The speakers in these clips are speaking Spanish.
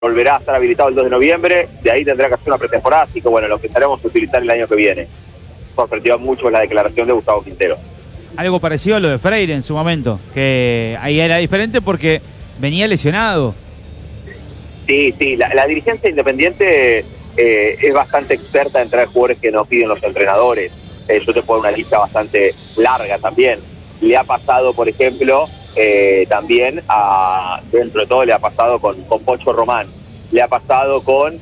volverá a estar habilitado el 2 de noviembre, de ahí tendrá que hacer una pretemporada, así que bueno, lo empezaremos a utilizar el año que viene. Sorprendió mucho la declaración de Gustavo Quintero. Algo parecido a lo de Freire en su momento, que ahí era diferente porque venía lesionado. Sí, la dirigencia independiente es bastante experta en traer jugadores que nos piden los entrenadores. Yo te puedo dar una lista bastante larga también. Le ha pasado, por ejemplo, también dentro de todo le ha pasado con Pocho Román, le ha pasado con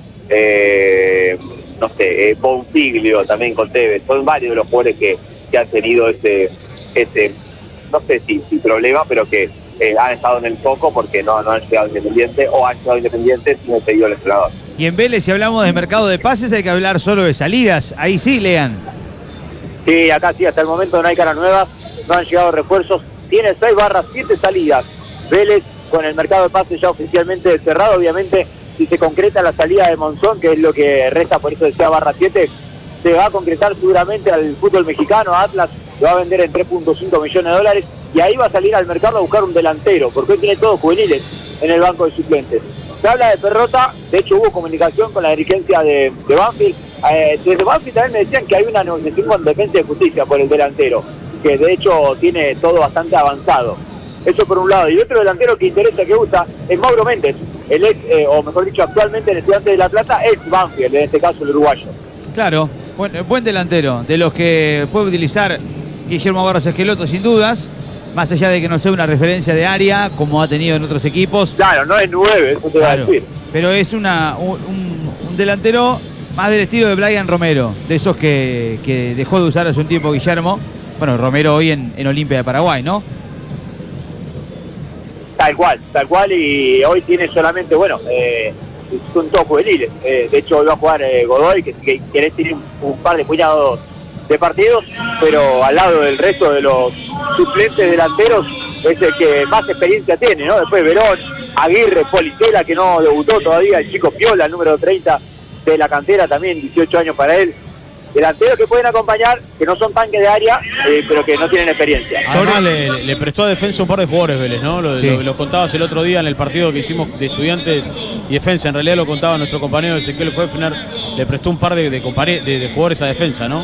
Bonfiglio también con Tevez. Son varios de los jugadores que han tenido ese no sé si problema, pero que han estado en el foco porque no han llegado Independiente o han llegado Independiente sin el pedido del entrenador. Y en Vélez, si hablamos de mercado de pases, hay que hablar solo de salidas. Ahí sí, Lean. Sí, acá sí, hasta el momento no hay caras nuevas, no han llegado refuerzos. Tiene 6/7 salidas. Vélez con el mercado de pases ya oficialmente cerrado. Obviamente, si se concreta la salida de Monzón, que es lo que resta, por eso decía /7, se va a concretar seguramente al fútbol mexicano. Atlas lo va a vender en 3.5 millones de dólares y ahí va a salir al mercado a buscar un delantero, porque hoy tiene todos juveniles en el banco de suplentes. Se habla de Perrota, de hecho hubo comunicación con la dirigencia de Banfield. Desde Banfield también me decían que hay una negociación con Defensa de Justicia por el delantero, que de hecho tiene todo bastante avanzado. Eso por un lado. Y otro delantero que interesa, que gusta, es Mauro Méndez, el ex, o mejor dicho, actualmente el Estudiante de La Plata, ex Banfield, en este caso el uruguayo. Claro, buen delantero, de los que puede utilizar Guillermo Barros Esqueloto sin dudas, más allá de que no sea una referencia de área, como ha tenido en otros equipos. Claro, no es 9, eso te va a decir. Pero es un delantero más del estilo de Brian Romero, de esos que dejó de usar hace un tiempo Guillermo. Bueno, Romero hoy en Olimpia de Paraguay, ¿no? Tal cual, y hoy tiene solamente, son todos juveniles. De hecho, hoy va a jugar Godoy, que querés tener un par de puñados de partidos, pero al lado del resto de los suplentes delanteros es el que más experiencia tiene, ¿no? Después Verón, Aguirre, Policela, que no debutó todavía, el chico Piola, el número 30 de la cantera, también 18 años para él. Delanteros que pueden acompañar, que no son tanques de área, pero que no tienen experiencia. Además le prestó a Defensa un par de jugadores Vélez, ¿no? Lo contabas el otro día en el partido que hicimos de Estudiantes y Defensa. En realidad lo contaba nuestro compañero Ezequiel Hoefner, le prestó un par de jugadores a Defensa, ¿no?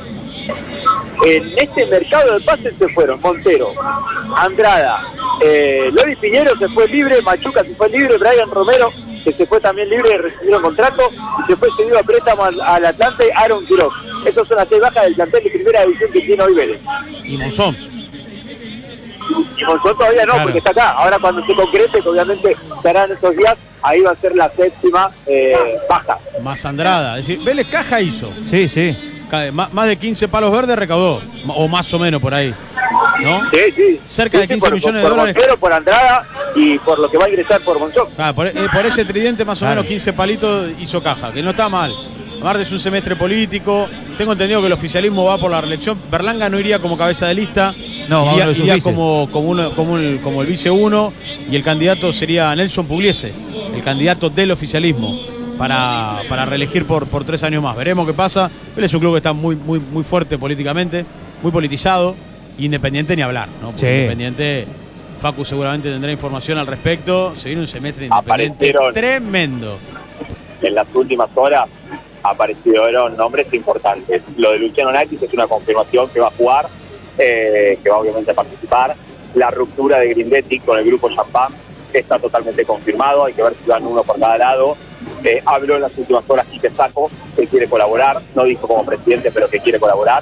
En este mercado de pases se fueron Montero, Andrada, Lori Piñero se fue libre, Machuca se fue libre, Brian Romero, que se fue también libre, recibieron contrato, y se fue cedido a préstamo al Atlante, Aaron Quiroz. Esas son las 6 bajas del plantel de primera división que tiene hoy Vélez. Y Monzón. Y Monzón todavía no, claro, porque está acá. Ahora cuando se concrete, que obviamente se harán estos días, ahí va a ser la 7ª baja. Más Andrada, es decir, Vélez caja hizo. Sí. Más de 15 palos verdes recaudó, o más o menos por ahí, ¿no? Sí. Cerca de 15 millones de dólares. Por Montero, por Andrada y por lo que va a ingresar por Monzón. Por ese tridente más o menos 15 palitos hizo caja, que no está mal. Aparte es un semestre político, tengo entendido que el oficialismo va por la reelección. Berlanga no iría como cabeza de lista, no, iría como el vice 1, y el candidato sería Nelson Pugliese, el candidato del oficialismo para reelegir por 3 años más. Veremos qué pasa. Él es un club que está muy fuerte políticamente, muy politizado. Independiente ni hablar, ¿no? Porque Independiente, Facu seguramente tendrá información al respecto. Se viene un semestre Independiente tremendo. En las últimas horas aparecieron nombres importantes. Lo de Luciano Nakis es una confirmación que va a jugar, que va obviamente a participar. La ruptura de Grindetti con el grupo Champán está totalmente confirmado. Hay que ver si van uno por cada lado. Habló en las últimas horas Quique Sacco, que quiere colaborar, no dijo como presidente, pero que quiere colaborar.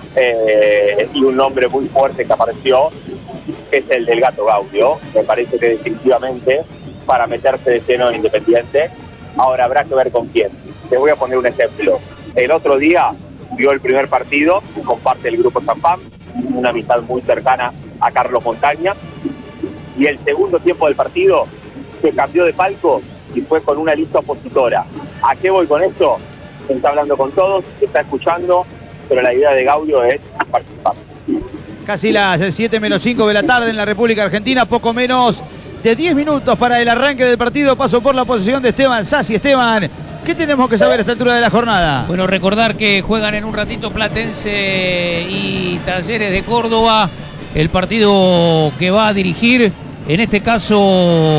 Y un nombre muy fuerte que apareció es el del Gato Gaudio. Me parece que definitivamente para meterse de lleno en Independiente. Ahora habrá que ver con quién. Te voy a poner un ejemplo. El otro día vio el primer partido, comparte el grupo Champán, una amistad muy cercana a Carlos Montaña, y el segundo tiempo del partido se cambió de palco y fue con una lista opositora. ¿A qué voy con esto? Está hablando con todos, está escuchando, pero la idea de Gaudio es participar. Casi las 7:05 de la tarde en la República Argentina, poco menos de 10 minutos para el arranque del partido. Paso por la posición de Esteban Sassi. Esteban, ¿qué tenemos que saber a esta altura de la jornada? Bueno, recordar que juegan en un ratito Platense y Talleres de Córdoba, el partido que va a dirigir, en este caso,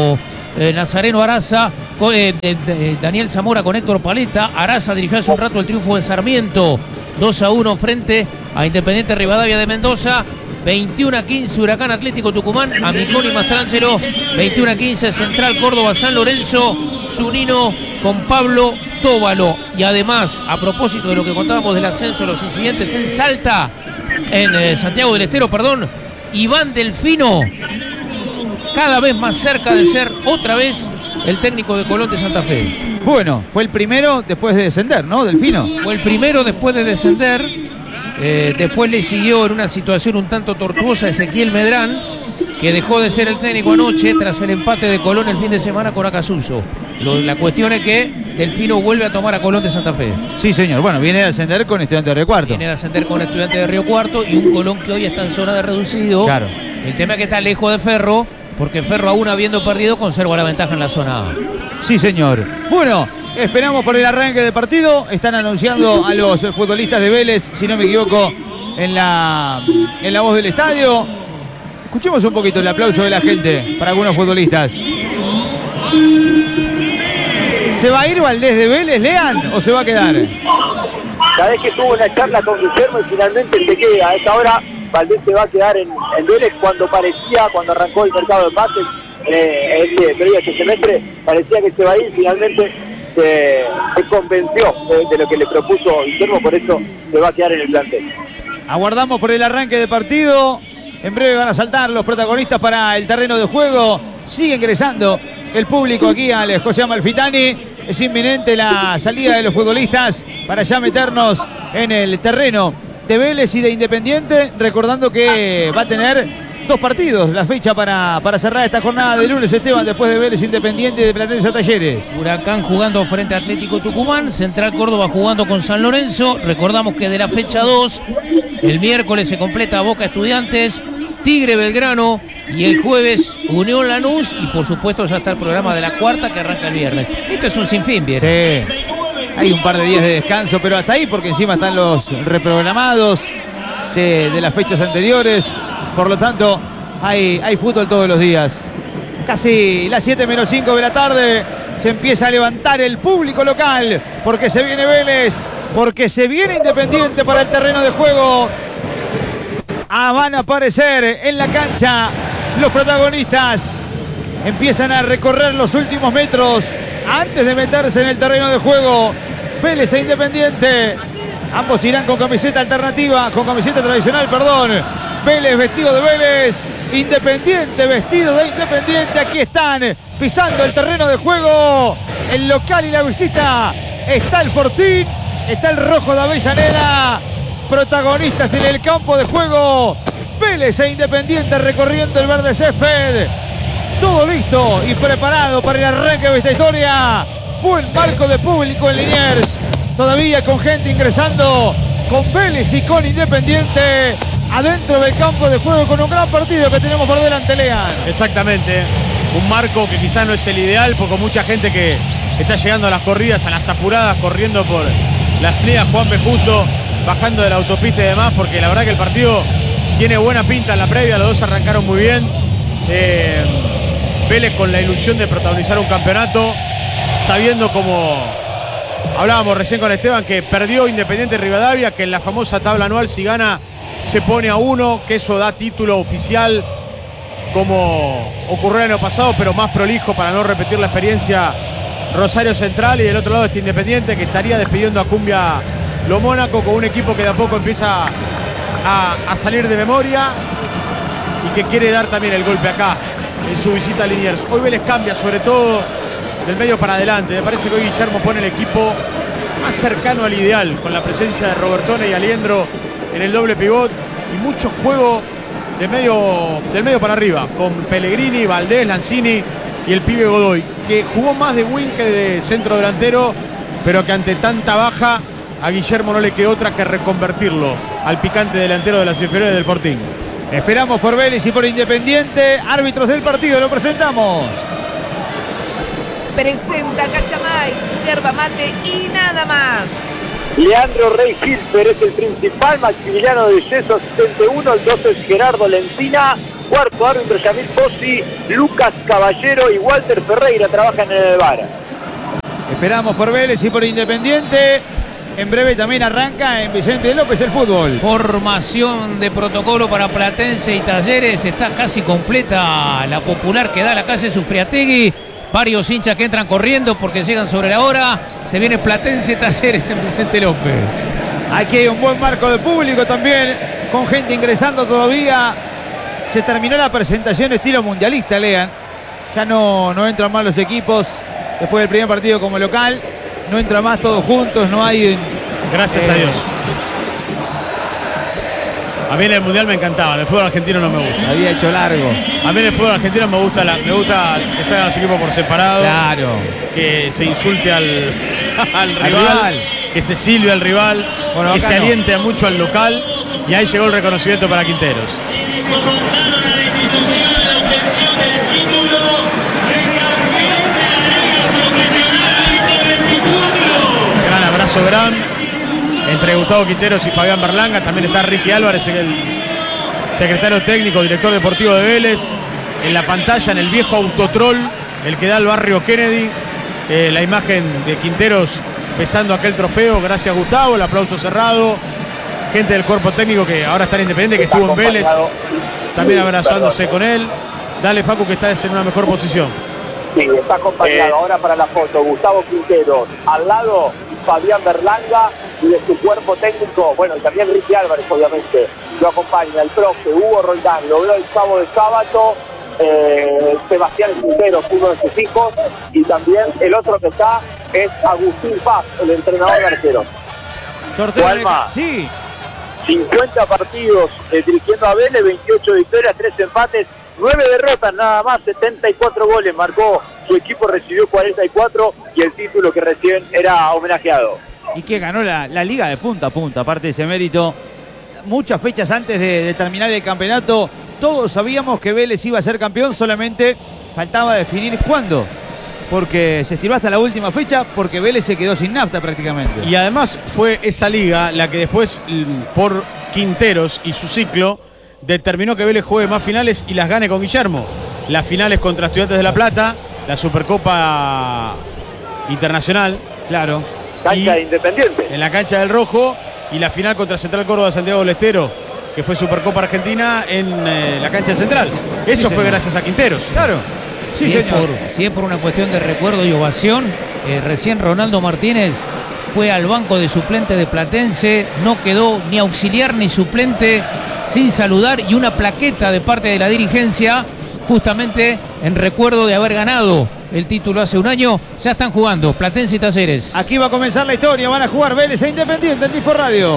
Nazareno Araza, Daniel Zamora con Héctor Paleta. Araza dirigió hace un rato el triunfo de Sarmiento, 2-1 frente a Independiente Rivadavia de Mendoza. 21-15 Huracán Atlético Tucumán, Amiconi Mastrangelo. 21-15 Central Córdoba San Lorenzo, Zunino con Pablo Tóbalo. Y además, a propósito de lo que contábamos del ascenso, los incidentes en Salta, en Santiago del Estero, perdón, Iván Delfino, cada vez más cerca de ser otra vez el técnico de Colón de Santa Fe. Bueno, fue el primero después de descender, ¿no, Delfino? Fue el primero después de descender. Después le siguió en una situación un tanto tortuosa Ezequiel Medrán, que dejó de ser el técnico anoche tras el empate de Colón el fin de semana con Acasuso. La cuestión es que Delfino vuelve a tomar a Colón de Santa Fe. Sí, señor. Bueno, viene a ascender con Estudiantes de Río Cuarto. Viene a ascender con Estudiantes de Río Cuarto y un Colón que hoy está en zona de reducido. Claro. El tema es que está lejos de Ferro, porque Ferro, aún habiendo perdido, conserva la ventaja en la zona A. Sí, señor. Bueno, esperamos por el arranque del partido. Están anunciando a los futbolistas de Vélez, si no me equivoco, en la voz del estadio. Escuchemos un poquito el aplauso de la gente para algunos futbolistas. ¿Se va a ir Valdés de Vélez, Lean, o se va a quedar? Sabés que tuvo una charla con Guillermo y finalmente se queda. A esta hora Valdés se va a quedar en Vélez cuando arrancó el mercado de pases. Este semestre parecía que se va a ir, finalmente se convenció de lo que le propuso Guillermo, por eso se va a quedar en el plantel. Aguardamos por el arranque de partido. En breve van a saltar los protagonistas para el terreno de juego. Sigue ingresando el público aquí al José Amalfitani. Es inminente la salida de los futbolistas para ya meternos en el terreno de Vélez y de Independiente. Recordando que va a tener 2 partidos la fecha para cerrar esta jornada de lunes, Esteban, después de Vélez Independiente y de Platense a Talleres. Huracán jugando frente a Atlético Tucumán, Central Córdoba jugando con San Lorenzo. Recordamos que de la fecha 2, el miércoles se completa Boca Estudiantes, Tigre Belgrano y el jueves Unión Lanús, y por supuesto ya está el programa de la cuarta que arranca el viernes. Esto es un sinfín, bien. Sí, hay un par de días de descanso, pero hasta ahí porque encima están los reprogramados de las fechas anteriores. Por lo tanto, hay fútbol todos los días. Casi las 7 menos 5 de la tarde. Se empieza a levantar el público local. Porque se viene Vélez. Porque se viene Independiente para el terreno de juego. Van a aparecer en la cancha los protagonistas. Empiezan a recorrer los últimos metros antes de meterse en el terreno de juego. Vélez e Independiente. Ambos irán con camiseta alternativa, con camiseta tradicional, perdón. Vélez vestido de Vélez, Independiente vestido de Independiente. Aquí están pisando el terreno de juego, el local y la visita. Está el Fortín, está el rojo de Avellaneda. Protagonistas en el campo de juego. Vélez e Independiente recorriendo el verde césped. Todo listo y preparado para el arranque de esta historia. Buen marco de público en Liniers. Todavía con gente ingresando, con Vélez y con Independiente adentro del campo de juego, con un gran partido que tenemos por delante, Lean. Exactamente, un marco que quizás no es el ideal, porque mucha gente que está llegando a las corridas, a las apuradas, corriendo por las pliegas Juan B. Justo, bajando de la autopista y demás, porque la verdad que el partido tiene buena pinta en la previa, los dos arrancaron muy bien. Vélez con la ilusión de protagonizar un campeonato, sabiendo, como hablábamos recién con Esteban, que perdió Independiente Rivadavia, que en la famosa tabla anual si gana se pone a 1, que eso da título oficial, como ocurrió el año pasado, pero más prolijo para no repetir la experiencia Rosario Central. Y del otro lado está Independiente, que estaría despidiendo a Cumbia Lo Mónaco, con un equipo que de a poco empieza a salir de memoria y que quiere dar también el golpe acá en su visita a Liniers. Hoy Vélez cambia, sobre todo del medio para adelante. Me parece que hoy Guillermo pone el equipo más cercano al ideal, con la presencia de Robertone y Aliendro en el doble pivot y mucho juego del medio para arriba, con Pellegrini, Valdés, Lanzini y el pibe Godoy, que jugó más de wing que de centro delantero, pero que ante tanta baja a Guillermo no le quedó otra que reconvertirlo al picante delantero de las inferiores del Fortín. Esperamos por Vélez y por Independiente. Árbitros del partido, lo presentamos. Presenta Cachamay, yerba mate y nada más. Leandro Rey Hilfer es el principal, Maximiliano de Yeso 71, el 12 es Gerardo Lencina, cuarto árbitro Yamil Pozzi, Lucas Caballero y Walter Ferreira trabajan en el VAR. Esperamos por Vélez y por Independiente. En breve también arranca en Vicente López el fútbol. Formación de protocolo para Platense y Talleres. Está casi completa la popular que da la calle Sufriategui. Varios hinchas que entran corriendo porque llegan sobre la hora. Se viene Platense y Talleres en Vicente López. Aquí hay un buen marco de público también, con gente ingresando todavía. Se terminó la presentación estilo mundialista, Lean. Ya no entran más los equipos después del primer partido como local. No entran más todos juntos, no hay... Gracias a Dios. A mí en el Mundial me encantaba, en el fútbol argentino no me gusta. Había hecho largo. A mí en el fútbol argentino me gusta que salgan los equipos por separado. Claro. Que se insulte al rival, que se silbe al rival, bueno, que se aliente mucho al local. Y ahí llegó el reconocimiento para Quinteros. Gran abrazo gran entre Gustavo Quinteros y Fabián Berlanga. También está Ricky Álvarez, el secretario técnico, director deportivo de Vélez. En la pantalla, en el viejo autotrol, el que da al barrio Kennedy, la imagen de Quinteros pesando aquel trofeo. Gracias, Gustavo, el aplauso cerrado. Gente del cuerpo técnico que ahora está en Independiente, que estuvo en Vélez, también abrazándose con él. Dale, Facu, que estás en una mejor posición. Sí, está acompañado ahora para la foto Gustavo Quinteros, al lado Fabián Berlanga, y de su cuerpo técnico, bueno, y también Ricky Álvarez, obviamente, lo acompaña el profe Hugo Roldán, lo veo el sábado de sábado, Sebastián Quinteros, uno de sus hijos, y también el otro que está es Agustín Paz, el entrenador de arqueros. Sorteo. Sí. 50 partidos dirigiendo a Vélez, 28 victorias, 3 empates, 9 derrotas nada más, 74 goles marcó su equipo, recibió 44 y el título que recién era homenajeado. Y que ganó la liga de punta a punta, aparte de ese mérito. Muchas fechas antes de terminar el campeonato, todos sabíamos que Vélez iba a ser campeón, solamente faltaba definir cuándo. Porque se estiró hasta la última fecha, porque Vélez se quedó sin nafta prácticamente. Y además fue esa liga la que después, por Quinteros y su ciclo, determinó que Vélez juegue más finales y las gane con Guillermo. Las finales contra Estudiantes de La Plata, la Supercopa Internacional. Claro. Cancha de Independiente. En la cancha del Rojo, y la final contra Central Córdoba de Santiago del Estero, que fue Supercopa Argentina en la cancha central. Eso fue gracias a Quinteros. Claro. Sí, si es por una cuestión de recuerdo y ovación, recién Ronaldo Martínez fue al banco de suplente de Platense, no quedó ni auxiliar ni suplente sin saludar, y una plaqueta de parte de la dirigencia justamente en recuerdo de haber ganado el título hace un año. Ya están jugando Platense y Talleres. Aquí va a comenzar la historia, van a jugar Vélez e Independiente en Disco Radio.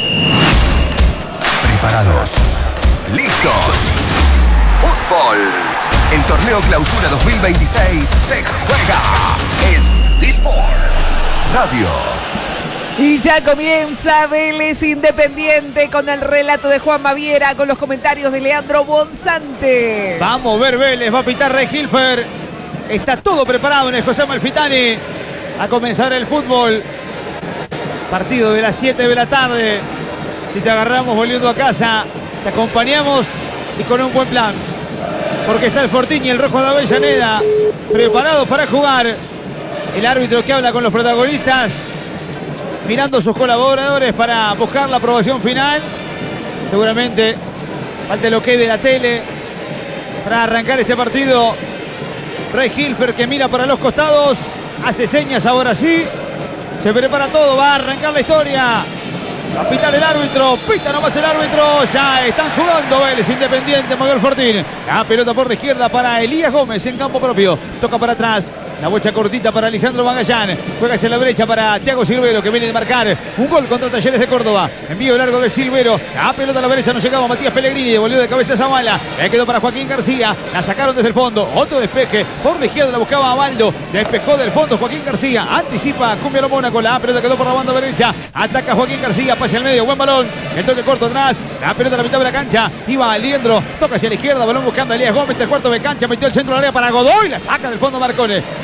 Preparados, listos, fútbol. El torneo Clausura 2026 se juega en D-Sports Radio. Y ya comienza Vélez Independiente con el relato de Juan Baviera, con los comentarios de Leandro Bonzante. Vamos a ver Vélez, va a pitar Rey Hilfer. Está todo preparado en el José Amalfitani. A comenzar el fútbol. Partido de las 7 de la tarde. Si te agarramos volviendo a casa, te acompañamos y con un buen plan. Porque está el Fortín y el Rojo de Avellaneda preparados para jugar. El árbitro que habla con los protagonistas, mirando a sus colaboradores para buscar la aprobación final. Seguramente falta el ok de la tele para arrancar este partido. Rey Hilfer, que mira para los costados, hace señas ahora sí. Se prepara todo, va a arrancar la historia. Va a pitar el árbitro, pita nomás el árbitro. Ya están jugando Vélez Independiente, Manuel Fortín. La pelota por la izquierda para Elías Gómez en campo propio. Toca para atrás. La bocha cortita para Lisandro Magallán. Juega hacia la derecha para Thiago Silvero, que viene de marcar un gol contra Talleres de Córdoba. Envío largo de Silvero. La pelota a la derecha no llegaba. Matías Pellegrini devolvió de cabeza a Zavala. Le quedó para Joaquín García. La sacaron desde el fondo. Otro despeje. Por la izquierda la buscaba Abaldo. Despejó del fondo Joaquín García. Anticipa Cumbia Mónaco. La pelota quedó por la banda derecha. Ataca Joaquín García. Pase al medio. Buen balón. El toque corto atrás. La pelota a la mitad de la cancha. Iba Liendro. Toca hacia la izquierda. Balón buscando a Elías Gómez. El cuarto de cancha. Metió el centro del área para Godoy. La saca del fondo Marcone. Se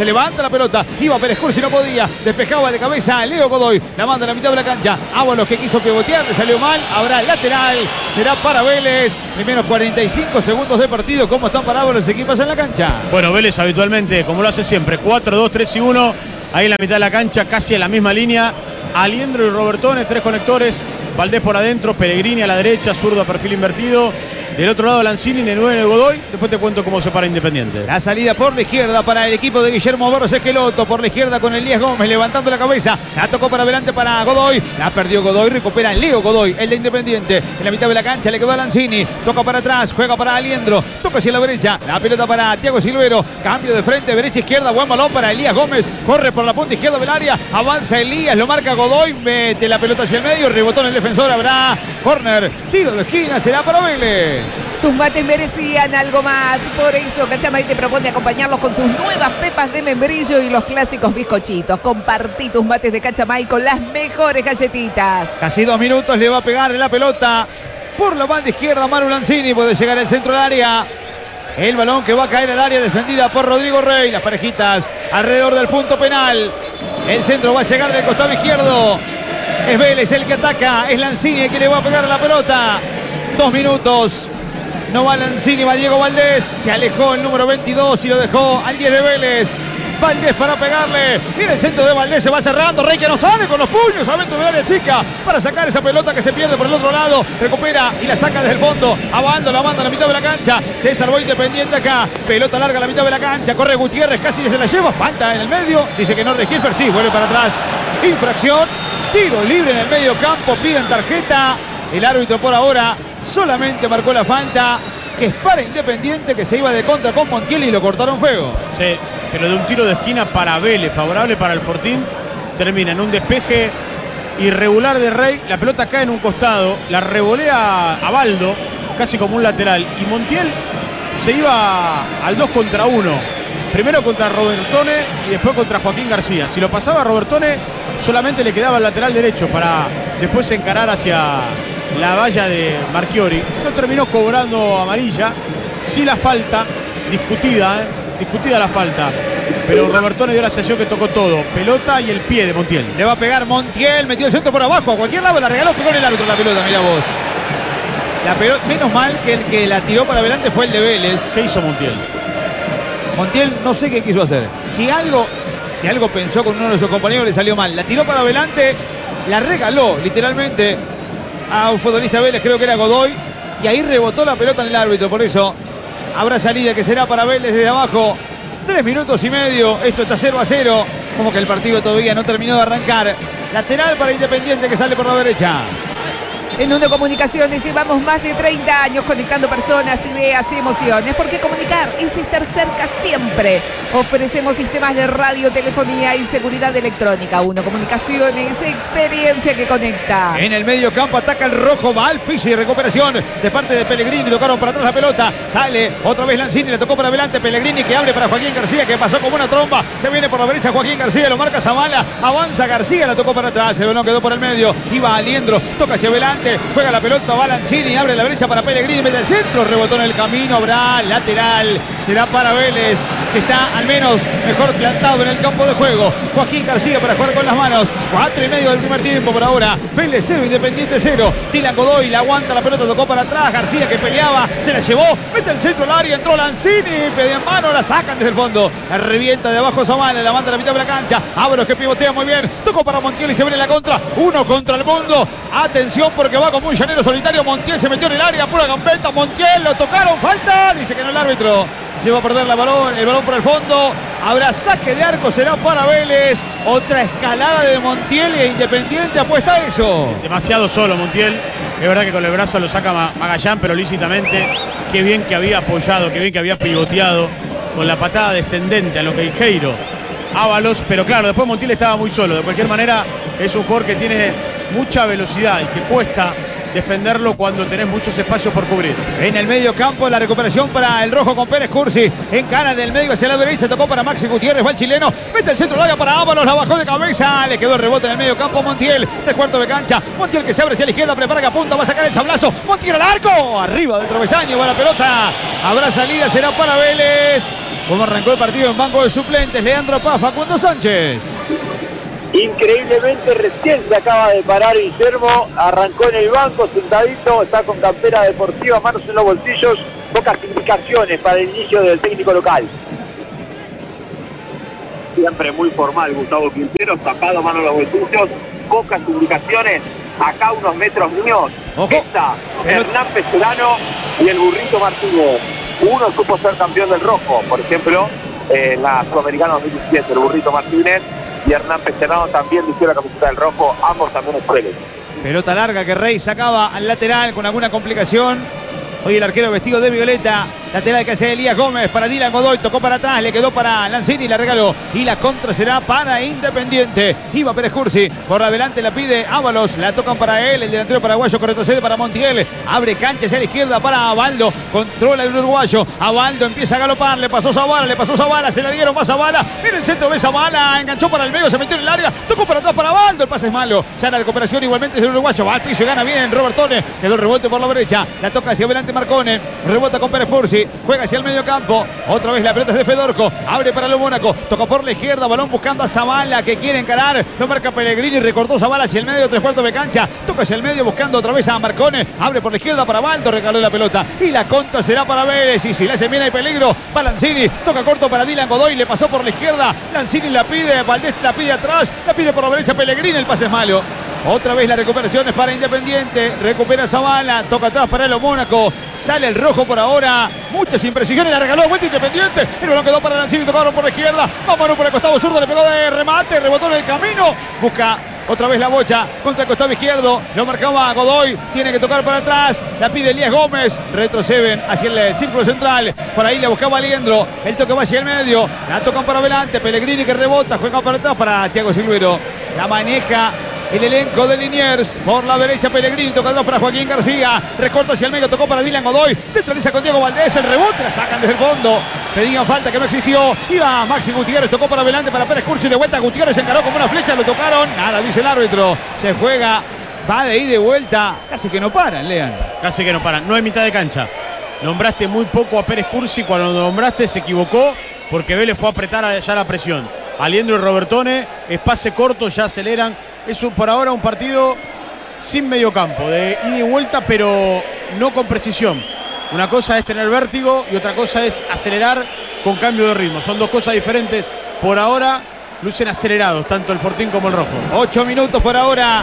levanta la pelota. Iba Pérez Cursi, no podía. Despejaba de cabeza Leo Godoy. La manda a la mitad de la cancha. Ábalos que quiso pivotear, le salió mal. Habrá lateral. Será para Vélez. Primeros 45 segundos de partido. ¿Cómo están parados los equipos en la cancha? Bueno, Vélez habitualmente, como lo hace siempre, 4-2-3-1. Ahí en la mitad de la cancha, casi en la misma línea. Aliendro y Robertone, 3 conectores. Valdés por adentro, Pellegrini a la derecha, zurdo a perfil invertido. Del otro lado Lanzini, Nenúe de Godoy. Después te cuento cómo se para Independiente. La salida por la izquierda para el equipo de Guillermo Barros Esqueloto. Por la izquierda con Elías Gómez levantando la cabeza. La tocó para adelante para Godoy. La perdió Godoy. Recupera Leo Godoy, el de Independiente. En la mitad de la cancha le quedó a Lanzini. Toca para atrás. Juega para Aliendro. Toca hacia la derecha. La pelota para Thiago Silvero. Cambio de frente. Derecha izquierda. Buen balón para Elías Gómez. Corre por la punta izquierda del área. Avanza Elías. Lo marca Godoy. Mete la pelota hacia el medio. Rebotó en el defensor. Habrá córner. Tiro de esquina. Será para Vélez. Tus mates merecían algo más, por eso Cachamay te propone acompañarlos con sus nuevas pepas de membrillo y los clásicos bizcochitos. Compartí tus mates de Cachamay con las mejores galletitas. Casi 2 minutos, le va a pegar la pelota por la banda izquierda. Manu Lanzini puede llegar al centro del área. El balón que va a caer al área defendida por Rodrigo Rey. Las parejitas alrededor del punto penal. El centro va a llegar del costado izquierdo. Es Vélez el que ataca, es Lanzini el que le va a pegar a la pelota. 2 minutos. No va Lanzini, va Diego Valdés. Se alejó el número 22 y lo dejó al 10 de Vélez. Valdés para pegarle. Mira el centro de Valdés, se va cerrando. Rey que no sale con los puños adentro del área chica para sacar esa pelota que se pierde por el otro lado. Recupera y la saca desde el fondo. Abando, la manda a la mitad de la cancha. César va Independiente acá. Pelota larga a la mitad de la cancha. Corre Gutiérrez, casi se la lleva. Falta en el medio. Dice que no Regilfer. Sí, vuelve para atrás. Infracción. Tiro libre en el medio campo. Piden tarjeta. El árbitro por ahora solamente marcó la falta, que es para Independiente, que se iba de contra con Montiel y lo cortaron fuego. Sí, pero de un tiro de esquina para Vélez, favorable para el Fortín. Termina en un despeje irregular de Rey. La pelota cae en un costado, la revolea a Baldo, casi como un lateral. Y Montiel se iba al 2 contra 1. Primero contra Robertone y después contra Joaquín García. Si lo pasaba a Robertone, solamente le quedaba el lateral derecho para después encarar hacia la valla de Marchiori. No terminó cobrando amarilla. Sí la falta, discutida la falta. Pero Robertone dio la sensación que tocó todo. Pelota y el pie de Montiel. Le va a pegar Montiel, metió el centro por abajo. A cualquier lado la regaló, pegó en el árbitro la pelota, mira vos. La pelota, menos mal que el que la tiró para adelante fue el de Vélez. ¿Qué hizo Montiel? Montiel no sé qué quiso hacer. Si algo pensó con uno de sus compañeros le salió mal. La tiró para adelante, la regaló literalmente a un futbolista Vélez, creo que era Godoy, y ahí rebotó la pelota en el árbitro. Por eso habrá salida que será para Vélez desde abajo. 3 minutos y medio, esto está 0-0, como que el partido todavía no terminó de arrancar. Lateral para Independiente que sale por la derecha. En Uno Comunicaciones llevamos más de 30 años conectando personas, ideas y emociones, porque comunicar es estar cerca siempre. Ofrecemos sistemas de radio, telefonía y seguridad electrónica. Uno Comunicaciones, experiencia que conecta. En el medio campo ataca el rojo, va al piso y recuperación de parte de Pellegrini. Tocaron para atrás la pelota, sale otra vez Lanzini, le tocó para adelante Pellegrini, que abre para Joaquín García, que pasó como una tromba. Se viene por la derecha Joaquín García, lo marca Zavala, avanza García, la tocó para atrás, el balón quedó por el medio, iba Aliendro, toca hacia adelante. Juega la pelota, va Lanzini, abre la brecha para Pellegrini, mete el centro, rebotó en el camino, habrá lateral, será para Vélez, que está al menos mejor plantado en el campo de juego. Joaquín García para jugar con las manos, 4:30 del primer tiempo por ahora. Vélez 0, Independiente 0. Dylan Godoy la aguanta, la pelota tocó para atrás, García que peleaba, se la llevó, mete el centro al área, entró Lanzini, pedía mano, la sacan desde el fondo, la revienta de abajo Zavala, la manda a la mitad de la cancha, Ábalos que pivotea muy bien, tocó para Montiel y se viene la contra, 1 contra el mundo. Atención porque va como un llanero solitario. Montiel se metió en el área, pura gambeta. Montiel, lo tocaron, falta. Dice que no el árbitro. Se va a perder el balón por el fondo. Habrá saque de arco, será para Vélez. Otra escalada de Montiel e Independiente apuesta a eso. Demasiado solo Montiel. Es verdad que con el brazo lo saca Magallán, pero lícitamente. Qué bien que había apoyado, qué bien que había pivoteado con la patada descendente a lo que Queijeiro. Ábalos, pero claro, después Montiel estaba muy solo. De cualquier manera, es un jugador que tiene mucha velocidad y que cuesta defenderlo cuando tenés muchos espacios por cubrir. En el medio campo la recuperación para el rojo con Pérez Cursi. Encara del medio hacia la derecha, tocó para Maxi Gutiérrez, va el chileno, mete el centro del área para Ábalos, la bajó de cabeza, le quedó el rebote en el medio campo Montiel, 3/4 de cancha, Montiel que se abre hacia la izquierda, prepara que apunta, va a sacar el sablazo, Montiel al arco, arriba del travesaño va la pelota, habrá salida, será para Vélez. Como arrancó el partido en banco de suplentes, Leandro Paz, Facundo Sánchez. Increíblemente recién se acaba de parar Guillermo, arrancó en el banco sentadito, está con campera deportiva, manos en los bolsillos, pocas indicaciones para el inicio del técnico local. Siempre muy formal Gustavo Quintero, tapado, manos en los bolsillos, pocas indicaciones. Acá unos metros míos está Hernán Pecerano y el Burrito Martínez. Uno supo ser campeón del rojo, por ejemplo, en la Sudamericana 2017, el Burrito Martínez, y Hernán Pecerano también vistió la camiseta del rojo, ambos también excelentes. Pelota larga que Rey sacaba al lateral con alguna complicación. Hoy el arquero vestido de violeta. Lateral que hace Elías Gómez para Dylan Godoy. Tocó para atrás, le quedó para Lanzini, la regaló. Y la contra será para Independiente. Iba Pérez Cursi. Por adelante la pide Ábalos. La tocan para él. El delantero paraguayo que retrocede para Montiel. Abre cancha hacia la izquierda para Abaldo. Controla el uruguayo. Abaldo empieza a galopar. Le pasó Zavala. Se la dieron más Zavala. En el centro ve Zavala. Enganchó para el medio. Se metió en el área. Tocó para atrás para Abaldo. El pase es malo. Ya la recuperación igualmente es del uruguayo. Va al piso y gana bien Robertone. Quedó el rebote por la derecha. La toca hacia adelante Marcone. Rebota con Pérez Cursi. Juega hacia el medio campo. Otra vez la pelota es de Fedorco. Abre para lo Mónaco. Toca por la izquierda. Balón buscando a Zavala que quiere encarar. Lo marca Pellegrini. Recortó Zavala hacia el medio. 3/4 de cancha. Toca hacia el medio buscando otra vez a Marcone. Abre por la izquierda para Baldo. Regaló la pelota. Y la contra será para Vélez. Y si le hace bien hay peligro. Para Lanzini. Toca corto para Dylan Godoy. Le pasó por la izquierda. Lanzini la pide. Valdés la pide atrás. La pide por la derecha Pellegrini. El pase es malo. Otra vez la recuperación es para Independiente. Recupera Zavala. Toca atrás para el Mónaco. Sale el rojo por ahora. Muchas imprecisiones. La regaló vuelta Independiente. El balón quedó para Lanzini. Tocaron por la izquierda. Vámonos por el costado zurdo. Le pegó de remate. Rebotó en el camino. Busca otra vez la bocha contra el costado izquierdo. Lo marcaba Godoy. Tiene que tocar para atrás. La pide Elías Gómez. Retroceden hacia el círculo central. Por ahí la buscaba Aliendro. El toque va hacia el medio. La tocan para adelante. Pellegrini que rebota. Juega para atrás para Thiago Silvero. La maneja el elenco de Liniers. Por la derecha Pellegrini, tocando para Joaquín García. Recorta hacia el medio, tocó para Dylan Godoy. Centraliza con Diego Valdés, el rebote, la sacan desde el fondo. Pedían falta que no existió. Iba Maxi Gutiérrez, tocó para adelante para Pérez Cursi. De vuelta Gutiérrez se encaró como una flecha, lo tocaron. Nada, dice el árbitro. Se juega, va de ida y de vuelta. Casi que no paran, Lean. Casi que no paran, no hay mitad de cancha. Nombraste muy poco a Pérez Cursi. Cuando lo nombraste se equivocó porque Vélez fue a apretar allá la presión. Aliendro y Robertone, es pase corto, ya aceleran. Es por ahora un partido sin medio campo, de ida y vuelta, pero no con precisión. Una cosa es tener vértigo y otra cosa es acelerar con cambio de ritmo. Son dos cosas diferentes. Por ahora lucen acelerados, tanto el Fortín como el Rojo. 8 minutos por ahora,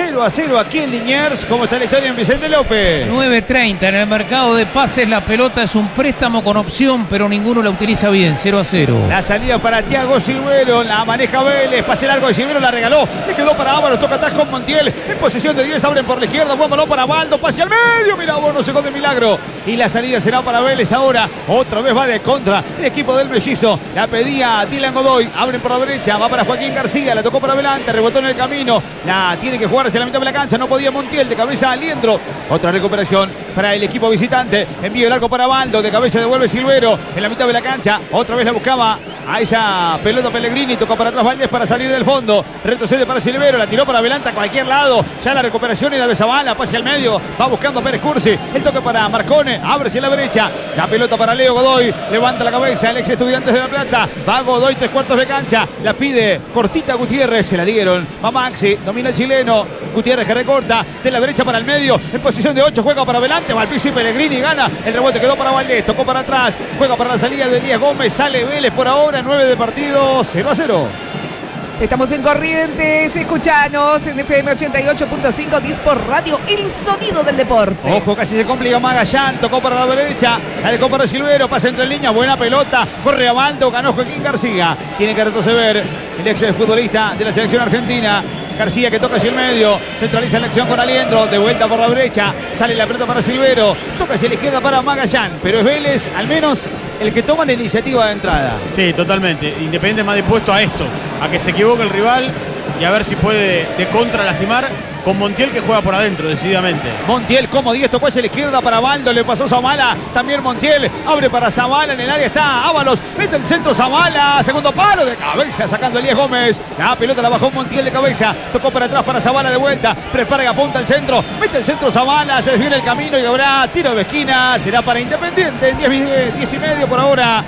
0-0 aquí en Liniers. ¿Cómo está la historia en Vicente López? 9:30 en el mercado de pases. La pelota es un préstamo con opción, pero ninguno la utiliza bien. 0-0. La salida para Thiago Silvero, la maneja Vélez, pase largo de Silvero, la regaló, le quedó para Ábalos, toca atrás con Montiel, en posición de 10, abren por la izquierda, buen balón para Baldo, pase al medio, mira, bueno, se de milagro, y la salida será para Vélez ahora, otra vez va de contra, el equipo del Mellizo, la pedía Dylan Godoy, abren por la derecha, va para Joaquín García, la tocó para adelante, rebotó en el camino, la tiene que jugar hacia la mitad de la cancha, no podía Montiel, de cabeza Aliendro, otra recuperación para el equipo visitante, envío el arco para Baldo, de cabeza devuelve Silvero, en la mitad de la cancha, otra vez la buscaba a esa pelota Pellegrini, tocó para atrás Valdés para salir del fondo, retrocede para Silvero, la tiró para adelante a cualquier lado, ya la recuperación y la de Zavala, pase al medio, va buscando a Pérez Cursi, el toque para Marcone, abre hacia la derecha, la pelota para Leo Godoy, levanta la cabeza el ex Estudiantes de La Plata, va Godoy 3/4 de cancha, la pide cortita Gutiérrez, se la dieron, va Maxi, domina el chileno, Gutiérrez que recorta, de la derecha para el medio, en posición de 8, juega para adelante, va al piso y Pellegrini gana, el rebote quedó para Valdés, tocó para atrás, juega para la salida de Elías Gómez, sale Vélez por ahora, 9 de partido, 0-0. Estamos en Corrientes, escuchanos en FM 88.5, Disport Radio, el sonido del deporte. Ojo, casi se complica Magallán, tocó para la derecha, la dejó para Silvero, pasa entre líneas, buena pelota, corre a Baldo, ganó Joaquín García, tiene que retroceder el ex futbolista de la selección argentina. García que toca hacia el medio, centraliza la acción con Aliendro, de vuelta por la derecha, sale la pelota para Silvero, toca hacia la izquierda para Magallán, pero es Vélez, al menos el que toma la iniciativa de entrada. Sí, totalmente. Independiente más dispuesto a esto, a que se equivoque el rival y a ver si puede de contra lastimar, con Montiel que juega por adentro decididamente. Montiel como 10, tocó hacia la izquierda para Baldo, le pasó Zavala, también Montiel, abre para Zavala, en el área está Ábalos, mete el centro Zavala, segundo palo de cabeza, sacando Elías Gómez, la pelota la bajó Montiel de cabeza, tocó para atrás para Zavala de vuelta, prepara y apunta el centro, mete el centro Zavala, se desviene el camino y habrá tiro de esquina, será para Independiente, 10 y medio por ahora.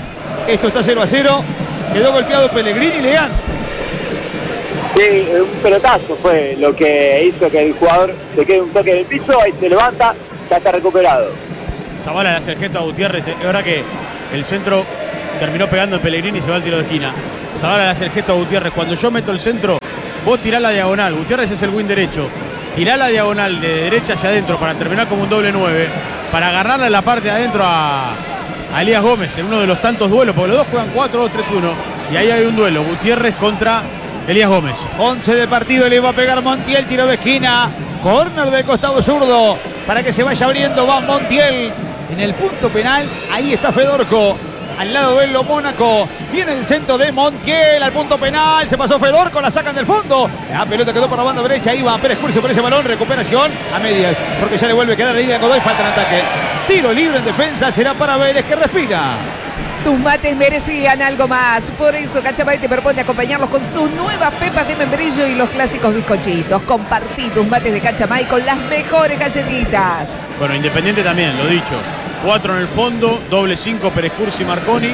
Esto está 0-0. Quedó golpeado Pellegrini, Leán. Sí, un pelotazo fue lo que hizo que el jugador se quede un toque en el piso, ahí se levanta, ya está recuperado. Zavala le hace el gesto a Gutiérrez. Es verdad que el centro terminó pegando en Pellegrini y se va al tiro de esquina. Zavala le hace el gesto a Gutiérrez. Cuando yo meto el centro, vos tirás la diagonal. Gutiérrez es el win derecho. Tirá la diagonal de derecha hacia adentro para terminar como un doble 9. Para agarrarle en la parte de adentro a Elías Gómez en uno de los tantos duelos. Porque los dos juegan 4-2-3-1. Y ahí hay un duelo. Gutiérrez contra Elías Gómez. 11 de partido, le va a pegar Montiel, tiro de esquina. Córner del costado zurdo. Para que se vaya abriendo, va Montiel. En el punto penal, ahí está Fedorco. Al lado de Lo Mónaco. Viene el centro de Montiel al punto penal. Se pasó Fedorco, la sacan del fondo. La pelota quedó por la banda derecha. Iba Pérez Curcio por ese balón. Recuperación a medias. Porque ya le vuelve a quedar la línea de Godoy. Falta en ataque. Tiro libre en defensa. Será para Vélez, que respira. Tus mates merecían algo más. Por eso Cachamay te propone acompañarlos con sus nuevas pepas de membrillo y los clásicos bizcochitos. Compartí tus mates de Cachamay con las mejores galletitas. Bueno, Independiente también, lo dicho. 4 en el fondo, doble 5 Pérez Curcio y Marcone,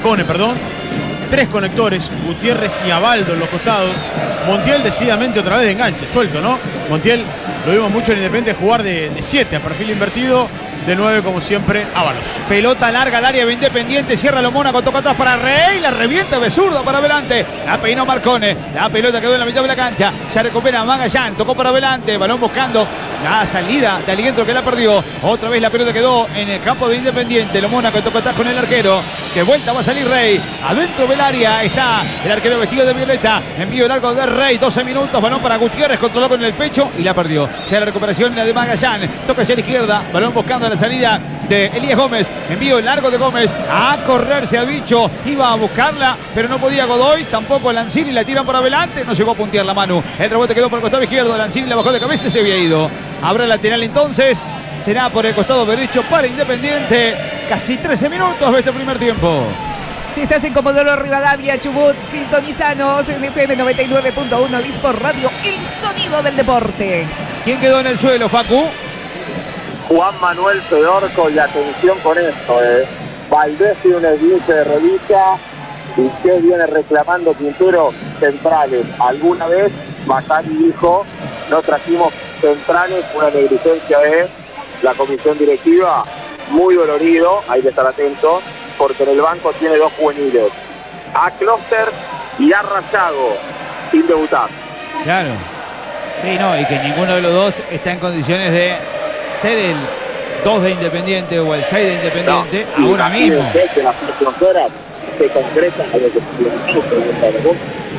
3 conectores, Gutiérrez y Abaldo en los costados. Montiel decididamente otra vez de enganche, suelto, ¿no? Montiel lo vimos mucho en Independiente jugar de 7 a perfil invertido. De 9, como siempre, Ábalos. Pelota larga al área de Independiente. Cierra Lo Mónaco, toca atrás para Rey. La revienta de zurdo para adelante. La peinó Marcone. La pelota quedó en la mitad de la cancha. Ya recupera Magallán. Tocó para adelante. Balón buscando la salida de Alientro, que la perdió. Otra vez la pelota quedó en el campo de Independiente. Lo Mónaco toca atrás con el arquero. De vuelta va a salir Rey. Adentro del área está el arquero vestido de violeta. Envío largo de Rey. 12 minutos. Balón para Gutiérrez. Controló con el pecho y la perdió. Ya la recuperación la de Magallán. Toca hacia la izquierda. Balón buscando la salida de Elías Gómez. Envío largo de Gómez. A correrse a Bicho. Iba a buscarla, pero no podía Godoy. Tampoco Lanzini. La tiran por adelante. No llegó a puntear la mano. El rebote quedó por el costado izquierdo. Lanzini la bajó de cabeza y se había ido. Habrá lateral entonces. Será por el costado derecho para Independiente. Casi 13 minutos de este primer tiempo. Si estás en Comodoro Rivadavia, Chubut, sintonizanos en FM 99.1 Disport Radio, el sonido del deporte. ¿Quién quedó en el suelo, Facu? Juan Manuel Fedorco, y atención con esto, Valdés tiene un esguince de rodilla y que viene reclamando Quintero centrales. Alguna vez Macari dijo, no trajimos centrales, una negligencia de la comisión directiva, muy dolorido, hay que estar atento, porque en el banco tiene 2 juveniles, a Closter y a Rayago, sin debutar. Claro. Sí, no, y que ninguno de los dos está en condiciones de ser el 2 de Independiente o el 6 de Independiente no, ahora mismo. Que las fronteras se concretan a lo que se.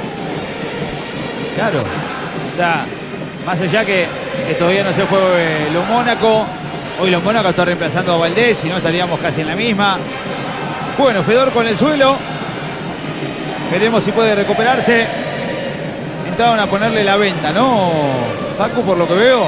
Claro. O sea, más allá que todavía no se fue Lo Mónaco. Hoy Lo Mónaco está reemplazando a Valdés, si no estaríamos casi en la misma. Bueno, Fedor con el suelo. Veremos si puede recuperarse. Entraron a ponerle la venda, ¿no, Paco, por lo que veo?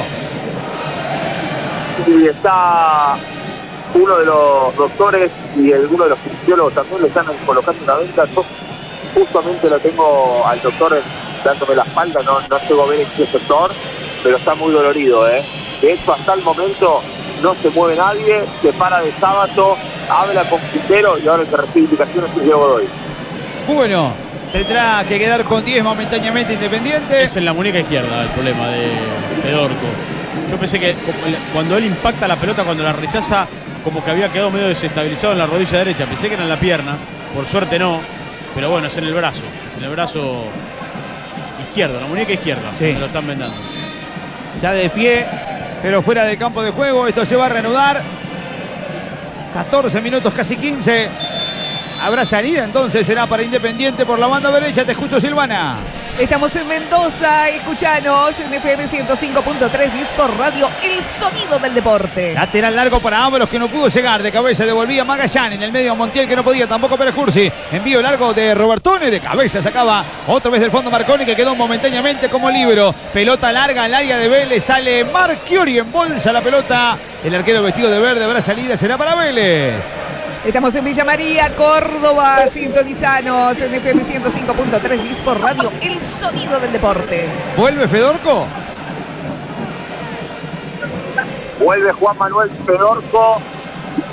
Y está uno de los doctores y uno de los fisiólogos también le están colocando una venda. Yo justamente lo tengo al doctor dándome la espalda, no llego a ver en qué sector, pero está muy dolorido, De hecho, hasta el momento no se mueve nadie, se para de sábado, habla con Quintero y ahora el que recibe indicaciones es Diego Godoy. Bueno, tendrá que quedar con 10 momentáneamente Independiente. Es en la muñeca izquierda el problema de Fedorco. Yo pensé que cuando él impacta la pelota, cuando la rechaza, como que había quedado medio desestabilizado en la rodilla derecha. Pensé que era en la pierna, por suerte no. Pero bueno, es en el brazo. Es en el brazo izquierdo, la muñeca izquierda. Sí. Me lo están vendando. Ya de pie, pero fuera del campo de juego. Esto se va a reanudar. 14 minutos, casi 15. Habrá salida, entonces será para Independiente por la banda derecha. Te escucho, Silvana. Estamos en Mendoza, escuchanos en FM 105.3 Disport Radio, el sonido del deporte. Lateral largo para Ábalos, que no pudo llegar. De cabeza devolvía Magallán. En el medio Montiel, que no podía, tampoco Pérez Cursi. Envío largo de Robertone. De cabeza sacaba otra vez del fondo Marconi, que quedó momentáneamente como libero. Pelota larga al área de Vélez. Sale Marchiori, en bolsa la pelota. El arquero vestido de verde habrá salida, será para Vélez. Estamos en Villa María, Córdoba, sintonizanos en FM 105.3 Disport Radio, el sonido del deporte. ¿Vuelve Fedorco? Vuelve Juan Manuel Fedorco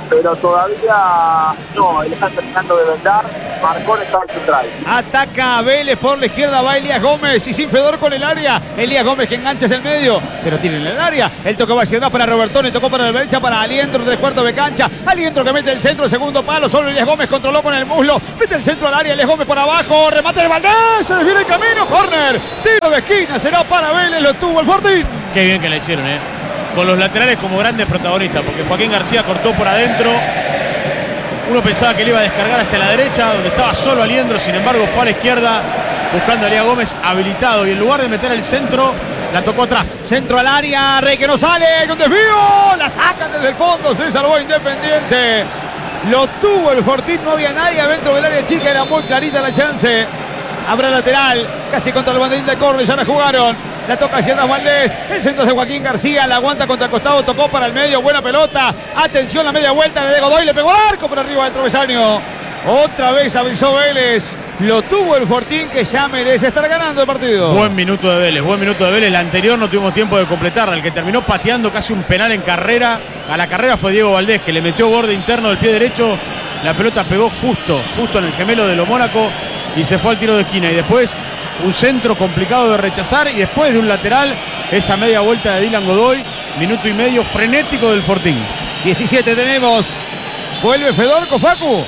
pero todavía no, él está terminando de vendar. Marcón está en central. Ataca Vélez por la izquierda, va Elías Gómez y sin Fedor con el área. Elías Gómez que engancha hacia el medio, pero tiene en el área. El toque va hacia atrás para Robertone, tocó para la derecha para Aliendro, 3/4 de cancha. Aliendro que mete el centro, segundo palo, solo Elías Gómez controló con el muslo. Mete el centro al área, Elías Gómez por abajo, remate de Valdés, se desvía el camino, córner, tiro de esquina, será para Vélez, lo tuvo el Fortín. Qué bien que la hicieron, con los laterales como grandes protagonistas, porque Joaquín García cortó por adentro. Uno pensaba que le iba a descargar hacia la derecha, donde estaba solo Aliendro, sin embargo fue a la izquierda, buscando a Elías Gómez habilitado, y en lugar de meter el centro, la tocó atrás. Centro al área, Rey que no sale, con desvío, la sacan desde el fondo, se salvó Independiente. Lo tuvo el Fortín, no había nadie adentro del área chica, era muy clarita la chance. Habrá lateral, casi contra el banderín de córner, ya la jugaron. La toca hacia atrás Valdés, el centro de Joaquín García, la aguanta contra el costado, tocó para el medio, buena pelota. Atención, la media vuelta de Godoy, le pegó el arco por arriba del travesaño. Otra vez avisó Vélez, lo tuvo el Fortín que ya merece estar ganando el partido. Buen minuto de Vélez, la anterior no tuvimos tiempo de completarla, el que terminó pateando casi un penal en carrera, a la carrera fue Diego Valdés, que le metió borde interno del pie derecho, la pelota pegó justo en el gemelo de lo Mónaco y se fue al tiro de esquina, y después un centro complicado de rechazar, y después de un lateral, esa media vuelta de Dylan Godoy, minuto y medio frenético del Fortín. 17 tenemos, vuelve Fedorco, Facu.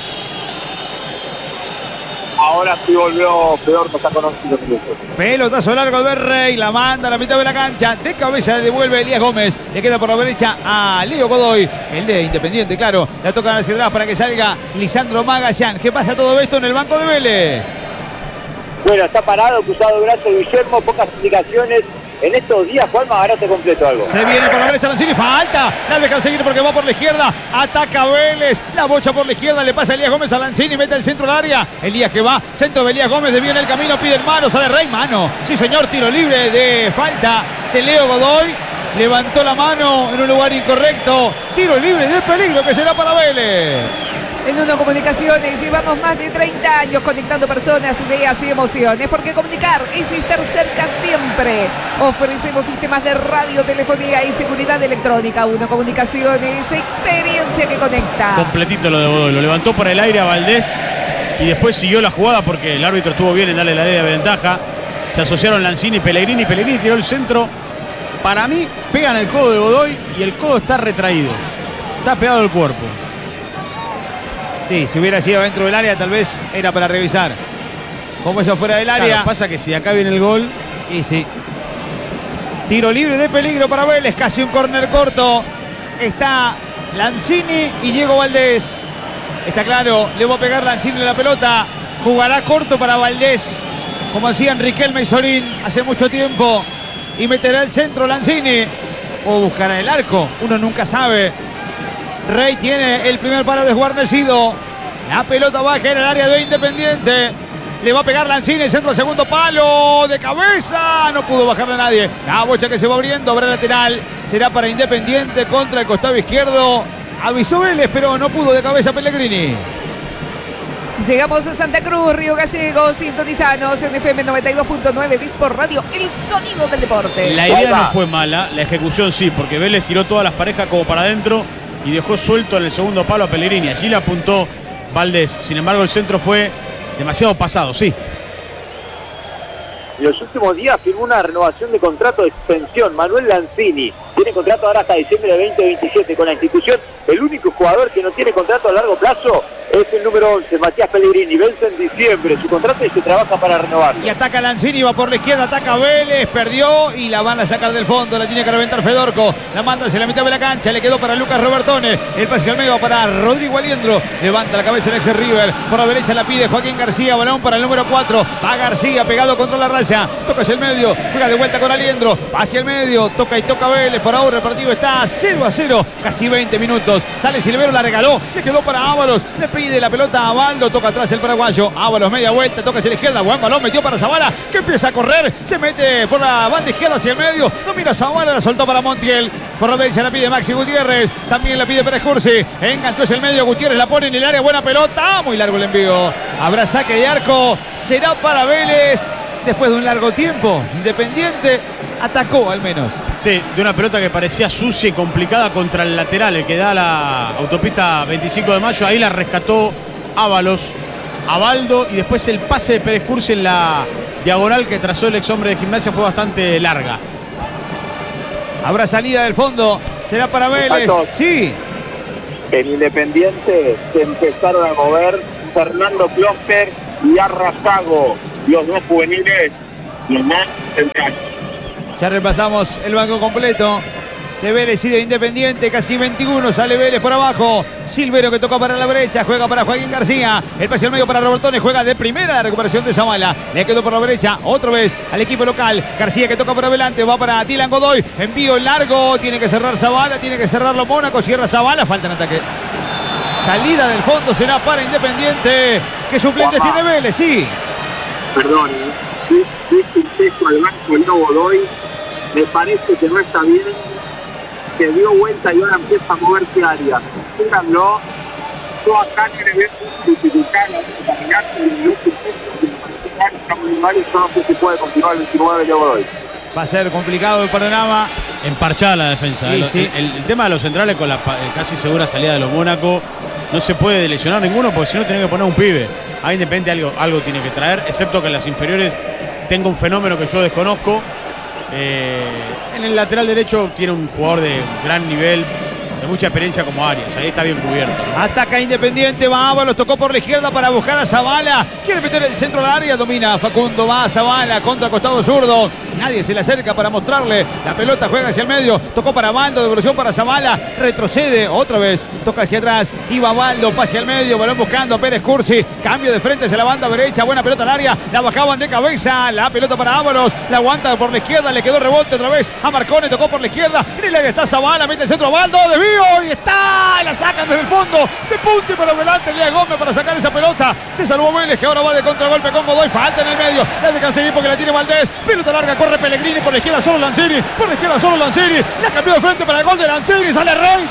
Ahora sí volvió Fedorco, está con 11 minutos. Pelotazo largo de Rey, la manda a la mitad de la cancha, de cabeza devuelve Elías Gómez, le queda por la derecha a Leo Godoy, el de Independiente, claro, la toca hacia atrás para que salga Lisandro Magallán. ¿Qué pasa todo esto en el banco de Vélez? Bueno, está parado, cruzado de brazo Guillermo, pocas indicaciones. En estos días, Juanma, ahora te completo algo. Se viene por la derecha Lanzini, falta, la deja seguir porque va por la izquierda, ataca Vélez, la bocha por la izquierda, le pasa Elías Gómez a Lanzini, mete el centro al área, Elías que va, centro de Elías Gómez, desvía en el camino, pide el mano, sale Rey, mano, sí señor, tiro libre de falta de Leo Godoy, levantó la mano en un lugar incorrecto, tiro libre de peligro que será para Vélez. En Uno Comunicaciones llevamos más de 30 años conectando personas, ideas y emociones, porque comunicar es estar cerca siempre. Ofrecemos sistemas de radio, telefonía y seguridad electrónica. Uno Comunicaciones, experiencia que conecta. Completito lo de Godoy, lo levantó por el aire a Valdés y después siguió la jugada porque el árbitro estuvo bien en darle la ley de ventaja. Se asociaron Lanzini y Pellegrini tiró el centro. Para mí pegan el codo de Godoy y el codo está retraído, está pegado al cuerpo. Sí, si hubiera sido dentro del área tal vez era para revisar. Como eso fuera del área. Claro, pasa que si acá viene el gol. Y sí. Tiro libre de peligro para Vélez, casi un córner corto. Está Lanzini y Diego Valdés. Está claro, le va a pegar Lanzini la pelota. Jugará corto para Valdés, como hacían Riquelme y Solín hace mucho tiempo. Y meterá el centro Lanzini. O buscará el arco, uno nunca sabe. Rey tiene el primer palo desguarnecido. La pelota baja en el área de Independiente. Le va a pegar Lanzini, el centro al segundo palo. De cabeza. No pudo bajarle a nadie. La bocha que se va abriendo. Habrá lateral. Será para Independiente contra el costado izquierdo. Avisó Vélez, pero no pudo de cabeza Pellegrini. Llegamos a Santa Cruz, Río Gallegos, sintonizanos en FM 92.9 Disport Radio, el sonido del deporte. La idea no fue mala, la ejecución sí, porque Vélez tiró todas las parejas como para adentro y dejó suelto en el segundo palo a Pellegrini. Allí le apuntó Valdés. Sin embargo, el centro fue demasiado pasado, sí. En los últimos días firmó una renovación de contrato de extensión. Manuel Lanzini tiene contrato ahora hasta diciembre de 2027 con la institución. El único jugador que no tiene contrato a largo plazo es el número 11, Matías Pellegrini. Vence en diciembre su contrato y se trabaja para renovar. Y ataca Lanzini, va por la izquierda, ataca Vélez, perdió y la van a sacar del fondo. La tiene que reventar Fedorco. La manda hacia la mitad de la cancha, le quedó para Lucas Robertone. El pase al medio para Rodrigo Aliendro. Levanta la cabeza el ex River. Por la derecha la pide Joaquín García. Balón para el número 4. Va García pegado contra la raya. Toca hacia el medio. Juega de vuelta con Aliendro. Hacia el medio. Toca y toca Vélez. Por ahora el partido está 0-0. Casi 20 minutos. Sale Silvero, la regaló. Le quedó para Ábalos. Le pide la pelota a Baldo. Toca atrás el paraguayo. Ábalos media vuelta. Toca hacia la izquierda. Buen balón. Metió para Zavala, que empieza a correr. Se mete por la banda izquierda hacia el medio. No mira Zavala. La soltó para Montiel. Por la derecha la pide Maxi Gutiérrez. También la pide Pérez Cursi. Enganchó hacia el medio. Gutiérrez la pone en el área. Buena pelota. Muy largo el envío. Habrá saque de arco. Será para Vélez. después de un largo tiempo. Independiente atacó al menos. Sí, de una pelota que parecía sucia y complicada contra el lateral, el que da la autopista 25 de mayo. Ahí la rescató Ábalos, Abaldo, y después el pase de Pérez Cursi en la diagonal que trazó el ex hombre de Gimnasia fue bastante larga. Habrá salida del fondo, será para Vélez. Sí. En Independiente se empezaron a mover Fernando Kloster y Arrazago, los dos juveniles, los más centrales. Ya repasamos el banco completo de Vélez y de Independiente. Casi 21, sale Vélez por abajo. Silvero que toca para la brecha, juega para Joaquín García. El pase al medio para Robertone, juega de primera la recuperación de Zavala. Le quedó por la brecha, otra vez al equipo local. García que toca por adelante, va para Dylan Godoy. Envío largo, tiene que cerrar Zavala, tiene que cerrarlo Mónaco. Cierra Zavala, falta en ataque. Salida del fondo será para Independiente. ¿Qué suplentes tiene Vélez? Sí. Perdón, texto al banco el Godoy. Me parece que no está bien. Se dio vuelta y ahora empieza a moverse área. Síganlo. Yo acá no le veo dificultad a caminar y yo no sé si puede continuar el 29 de Godoy. Va a ser complicado el panorama. Emparchada la defensa. Sí, sí. El tema de los centrales con la casi segura salida de los Mónaco, no se puede lesionar ninguno porque si no tiene que poner un pibe. A Independiente algo tiene que traer, excepto que en las inferiores tenga un fenómeno que yo desconozco. En el lateral derecho tiene un jugador de gran nivel, de mucha experiencia como Arias. Ahí está bien cubierto. Ataca Independiente, va Ábalos, tocó por la izquierda para buscar a Zavala. Quiere meter el centro del área, domina Facundo, va a Zavala contra el costado zurdo. Nadie se le acerca para mostrarle. La pelota juega hacia el medio, tocó para Baldo, devolución para Zavala. Retrocede otra vez, toca hacia atrás. Iba Baldo, pase al medio, balón buscando a Pérez Cursi. Cambio de frente hacia la banda derecha, buena pelota al área. La bajaban de cabeza, la pelota para Ábalos. La aguanta por la izquierda, le quedó rebote otra vez a Marcone, tocó por la izquierda. En el área está Zavala, mete el centro a Baldo, desvío y está. La sacan desde el fondo, de punta y para adelante. Elías Gómez para sacar esa pelota. Se salvó Vélez, que ahora va de contragolpe con Godoy. Falta en el medio, la de conseguir porque la tiene Valdés. Pelota larga, corre Pellegrini, por la izquierda solo Lanzini. Por la izquierda solo Lanzini. La cambió de frente para el gol de Lanzini. Sale Rey.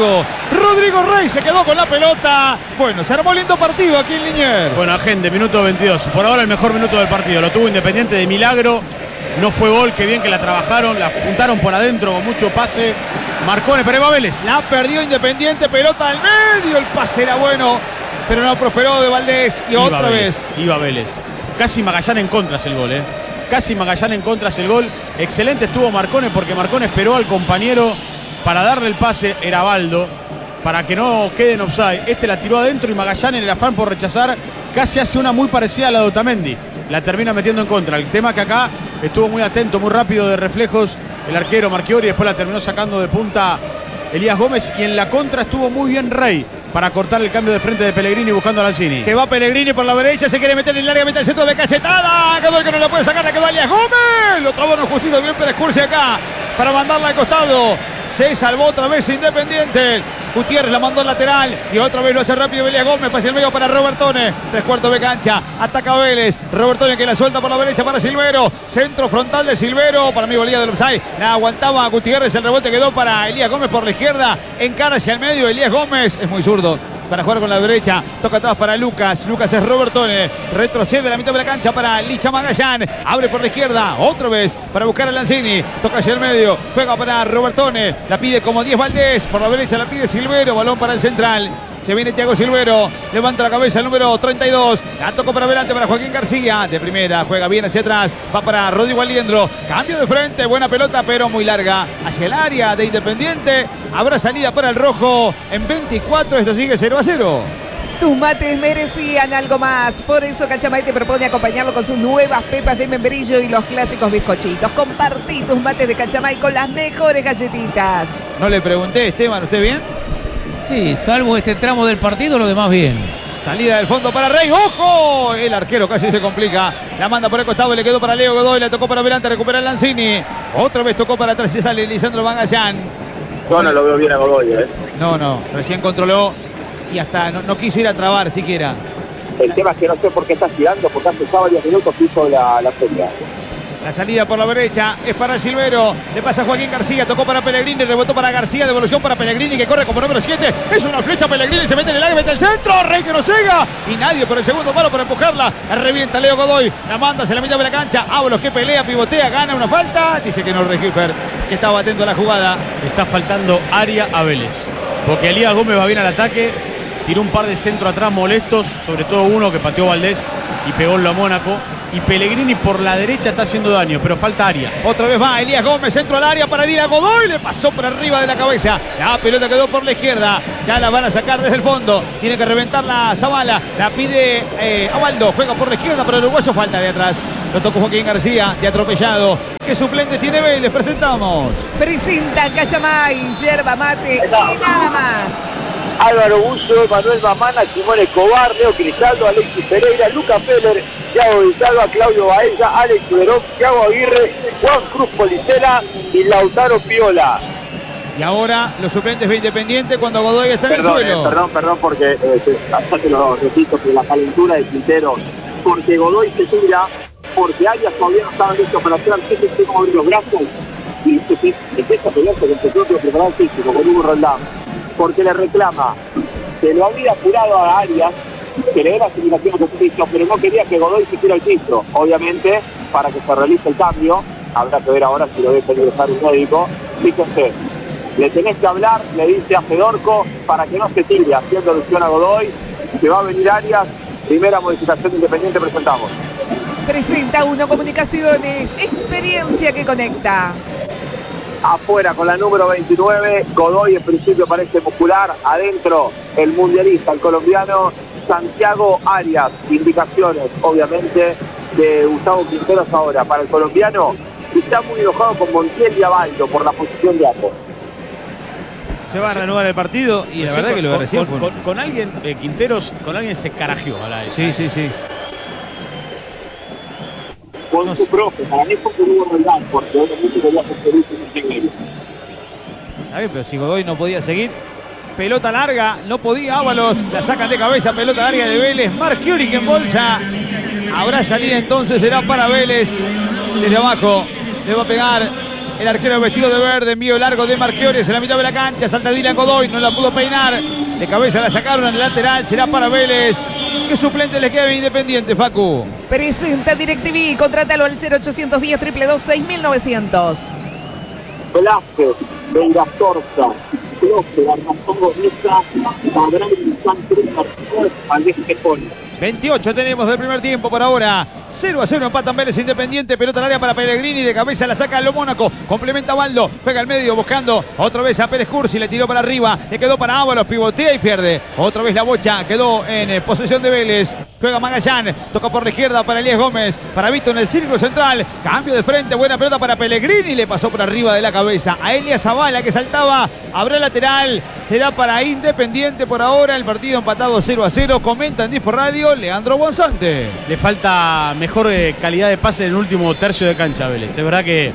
Rodrigo Rey se quedó con la pelota. Bueno, se armó lindo partido aquí en Liniers. Bueno, agente, minuto 22. Por ahora el mejor minuto del partido. Lo tuvo Independiente de milagro. No fue gol, qué bien que la trabajaron. La apuntaron por adentro con mucho pase. Marcone, pero va Vélez. La perdió Independiente, pelota al medio. El pase era bueno, pero no prosperó de Valdés. Y otra vez. Iba Vélez. Casi Magallán en contra es el gol, Casi Magallán en contra es el gol. Excelente estuvo Marcone porque Marcone esperó al compañero para darle el pase. Era Baldo, para que no quede en offside. Este la tiró adentro y Magallán, en el afán por rechazar, casi hace una muy parecida a la de Otamendi. La termina metiendo en contra. El tema que acá estuvo muy atento, muy rápido de reflejos el arquero Marchiori. Después la terminó sacando de punta Elías Gómez. Y en la contra estuvo muy bien Rey para cortar el cambio de frente de Pellegrini buscando a Lanzini. Que va Pellegrini por la derecha, se quiere meter en el área, mete el centro de cachetada. Quedó el que no la puede sacar, la quedó Elías Gómez. Lo trabó justito bien Pérez Cursi acá para mandarla al costado. Se salvó otra vez Independiente. Gutiérrez la mandó al lateral y otra vez lo hace rápido Elías Gómez, pase el medio para Robertone, 3/4 de cancha, ataca Vélez, Robertone que la suelta por la derecha para Silvero, centro frontal de Silvero, para mí volía del offside, la aguantaba Gutiérrez, el rebote quedó para Elías Gómez por la izquierda, encara hacia el medio, Elías Gómez es muy zurdo para jugar con la derecha, toca atrás para Lucas es Robertone, retrocede a la mitad de la cancha para Licha Magallán, abre por la izquierda, otra vez para buscar a Lanzini, toca hacia el medio, juega para Robertone, la pide como 10 Valdés, por la derecha la pide Silvero, balón para el central. Se viene Thiago Silvero, levanta la cabeza el número 32, la tocó para adelante para Joaquín García, de primera, juega bien hacia atrás, va para Rodrigo Aliendro, cambio de frente, buena pelota pero muy larga, hacia el área de Independiente, habrá salida para el rojo, en 24 esto sigue 0-0. Tus mates merecían algo más, por eso Cachamay te propone acompañarlo con sus nuevas pepas de membrillo y los clásicos bizcochitos. Compartí tus mates de Cachamay con las mejores galletitas. No le pregunté, Esteban, ¿usted bien? Sí, salvo este tramo del partido, lo demás bien. Salida del fondo para Rey, ¡ojo! El arquero casi se complica, la manda por el costado y le quedó para Leo Godoy, la tocó para adelante, recupera Lanzini, otra vez tocó para atrás y sale Lisandro Magallán. Yo no lo veo bien a Godoy, No, recién controló y hasta no quiso ir a trabar siquiera. El tema es que no sé por qué está girando, porque hace ya varios minutos que hizo la serie. La salida por la derecha es para Silvero. Le pasa a Joaquín García. Tocó para Pellegrini. Rebotó para García. Devolución para Pellegrini, que corre como número 7. Es una flecha. Pellegrini se mete en el área. Mete el centro. Rey que no cega. Y nadie por el segundo palo para empujarla. La revienta Leo Godoy. La manda hacia la mitad de la cancha. Ábalos que pelea, pivotea, gana una falta. Dice que no, Regífer, que estaba atento a la jugada. Está faltando área a Vélez. Porque Elías Gómez va bien al ataque. Tiró un par de centros atrás molestos. Sobre todo uno que pateó Valdés y pegó en lo Mónaco. Y Pellegrini por la derecha está haciendo daño, pero falta área. Otra vez va Elías Gómez, centro al área para Dylan Godoy. Le pasó por arriba de la cabeza. La pelota quedó por la izquierda. Ya la van a sacar desde el fondo. Tiene que reventar la Zavala. La pide Abaldo. Juega por la izquierda, pero el uruguayo falta de atrás. Lo tocó Joaquín García, de atropellado. ¿Qué suplente tiene Vélez? Presentamos. Presenta Cachamay, yerba mate y nada más. Álvaro Buzo, Manuel Mamana, Simón Escobar, Leo Cristaldo, Alexis Pereira, Lucas Feller, Thiago Villalba, Claudio Baeza, Alex Verón, Thiago Aguirre, Juan Cruz Policela y Lautaro Piola. Y ahora los suplentes de Independiente cuando Godoy está en el suelo. Perdón, porque hasta te lo repito, que la calentura de Quintero, porque Godoy se tira, porque Arias todavía no estaba listo para hacer antes de abrir los brazos y empieza a pelearse con su propio preparador físico, con Hugo Roldán. Porque le reclama que lo había apurado a Arias, que le era simulación de piso, pero no quería que Godoy se tire al piso. Obviamente, para que se realice el cambio, habrá que ver ahora si lo deja ingresar un médico. Fíjense, le tenés que hablar, le dice a Fedorco, para que no se tire, haciendo alusión a Godoy, que va a venir Arias. Primera modificación de Independiente, presentamos. Presenta Uno Comunicaciones, experiencia que conecta. Afuera con la número 29, Godoy en principio parece muscular, adentro el mundialista, el colombiano Santiago Arias. Indicaciones, obviamente, de Gustavo Quinteros ahora. Para el colombiano, está muy enojado con Montiel y Abaldo por la posición de ambos. Se va a reanudar el partido y la verdad que lo de recién fue... Con alguien, Quinteros, con alguien se carajeó a la vez. Sí. Con su profe, para mí fue un Hugo Roldán, porque obviamente quería hacer feliz en el técnico. Está bien, pero si Godoy no podía seguir, pelota larga, no podía Ábalos, la sacan de cabeza, pelota larga de Vélez, Marchiori que embolsa. Habrá salida entonces, será para Vélez. Desde abajo le va a pegar el arquero vestido de verde, envío largo de Marchiori en la mitad de la cancha, salta Dylan Godoy, no la pudo peinar. De cabeza la sacaron en el lateral, será para Vélez. ¿Qué suplente le queda a Independiente, Facu? Presenta DirecTV, contrátalo al 0810 222 6900. Velázquez, Vegas Torza, Clope, Armazón Gomeza, Madrid, Sánchez, Martínez, Valdés Tejón. 28 tenemos del primer tiempo por ahora. 0-0 empatan Vélez Independiente. Pelota al área para Pellegrini. De cabeza la saca Lo Mónaco. Complementa Baldo. Pega al medio buscando otra vez a Pérez Cursi. Le tiró para arriba. Le quedó para Ábalos. Pivotea y pierde. Otra vez la bocha. Quedó en posesión de Vélez. Juega Magallán. Toca por la izquierda para Elías Gómez. Para Vito en el círculo central. Cambio de frente. Buena pelota para Pellegrini. Le pasó por arriba de la cabeza a Elias Zavala que saltaba. Habrá lateral. Será para Independiente por ahora. El partido empatado 0-0. Comenta en Dispor Radio Leandro Gonzante. Le falta mejor calidad de pase en el último tercio de cancha Vélez. Es verdad que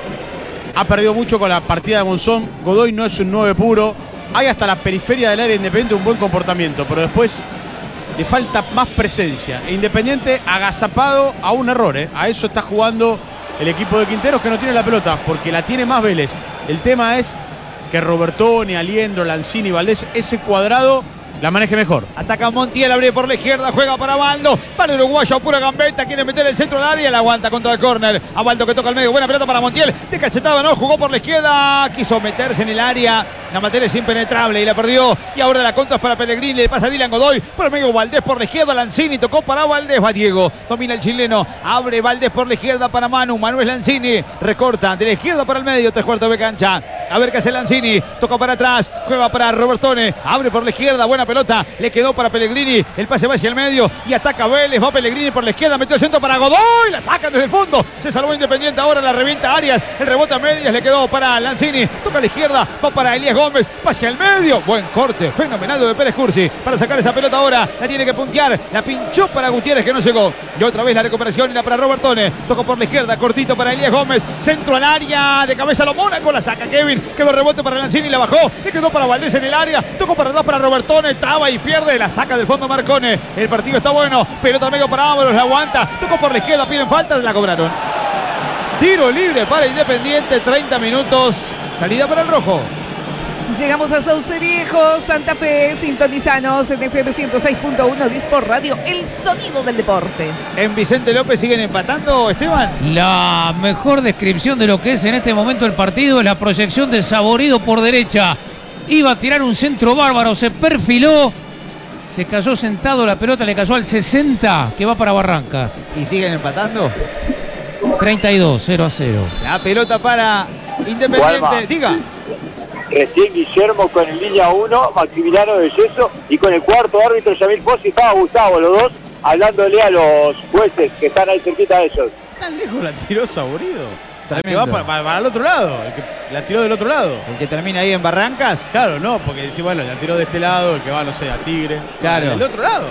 ha perdido mucho con la partida de Monzón. Godoy no es un 9 puro. Hay hasta la periferia del área Independiente un buen comportamiento, pero después le falta más presencia. E Independiente agazapado a un error. A eso está jugando el equipo de Quinteros, que no tiene la pelota, porque la tiene más Vélez. El tema es que Robertoni, Aliendro, Lanzini y Valdés, ese cuadrado la maneje mejor. Ataca Montiel, abre por la izquierda, juega para Abaldo. Para el uruguayo, pura gambeta, quiere meter el centro del área, la aguanta contra el córner. Abaldo que toca al medio, buena pelota para Montiel. De cachetada no, jugó por la izquierda, quiso meterse en el área. La materia es impenetrable y la perdió. Y ahora la contra es para Pellegrini, le pasa a Dylan Godoy. Por el medio Valdés por la izquierda, Lanzini tocó para Valdés, va Diego. Domina el chileno, abre Valdés por la izquierda para Manu. Manuel Lanzini, recorta de la izquierda para el medio, 3/4 de cancha. A ver qué hace Lanzini, toca para atrás, juega para Robertone, abre por la izquierda, buena pelota, le quedó para Pellegrini, el pase va hacia el medio y ataca Vélez, va Pellegrini por la izquierda, metió el centro para Godoy, la sacan desde el fondo, se salvó Independiente, ahora la revienta Arias, el rebote a medias, le quedó para Lanzini, toca a la izquierda, va para Elías Gómez, pase al medio, buen corte, fenomenal de Pérez Cursi, para sacar esa pelota ahora, la tiene que puntear, la pinchó para Gutiérrez que no llegó, y otra vez la recuperación y la para Robertone, toca por la izquierda, cortito para Elías Gómez, centro al área, de cabeza Lo Mónaco, la saca Kevin, quedó rebote para Lanzini, la bajó, le quedó para Valdés en el área, tocó para atrás para Robertone, traba y pierde, la saca del fondo Marcone, el partido está bueno, pelota al medio para Ábalos, la aguanta, tocó por la izquierda, piden falta, la cobraron. Tiro libre para Independiente, 30 minutos. Salida para el rojo. Llegamos a Saucerío, Santa Fe. Sintonizanos en FM 106.1 Disport Radio, el sonido del deporte. En Vicente López siguen empatando, Esteban. La mejor descripción de lo que es en este momento el partido es la proyección de Saborido por derecha. Iba a tirar un centro bárbaro, se perfiló, se cayó sentado, la pelota le cayó al 60, que va para Barrancas. ¿Y siguen empatando? 32, 0-0. La pelota para Independiente. Gualma. Diga. Recién Guillermo con el línea 1, Maximiliano de Yeso, y con el cuarto árbitro Yamil Fossi, estaba Gustavo, los dos hablándole a los jueces que están ahí cerquita de ellos. Tan lejos la tiró Saborido. El que Tremendo. va para el otro lado, el que la tiró del otro lado. El que termina ahí en Barrancas. Claro, no, porque dice, bueno, la tiró de este lado, el que va, no sé, a Tigre. Claro. Del otro lado.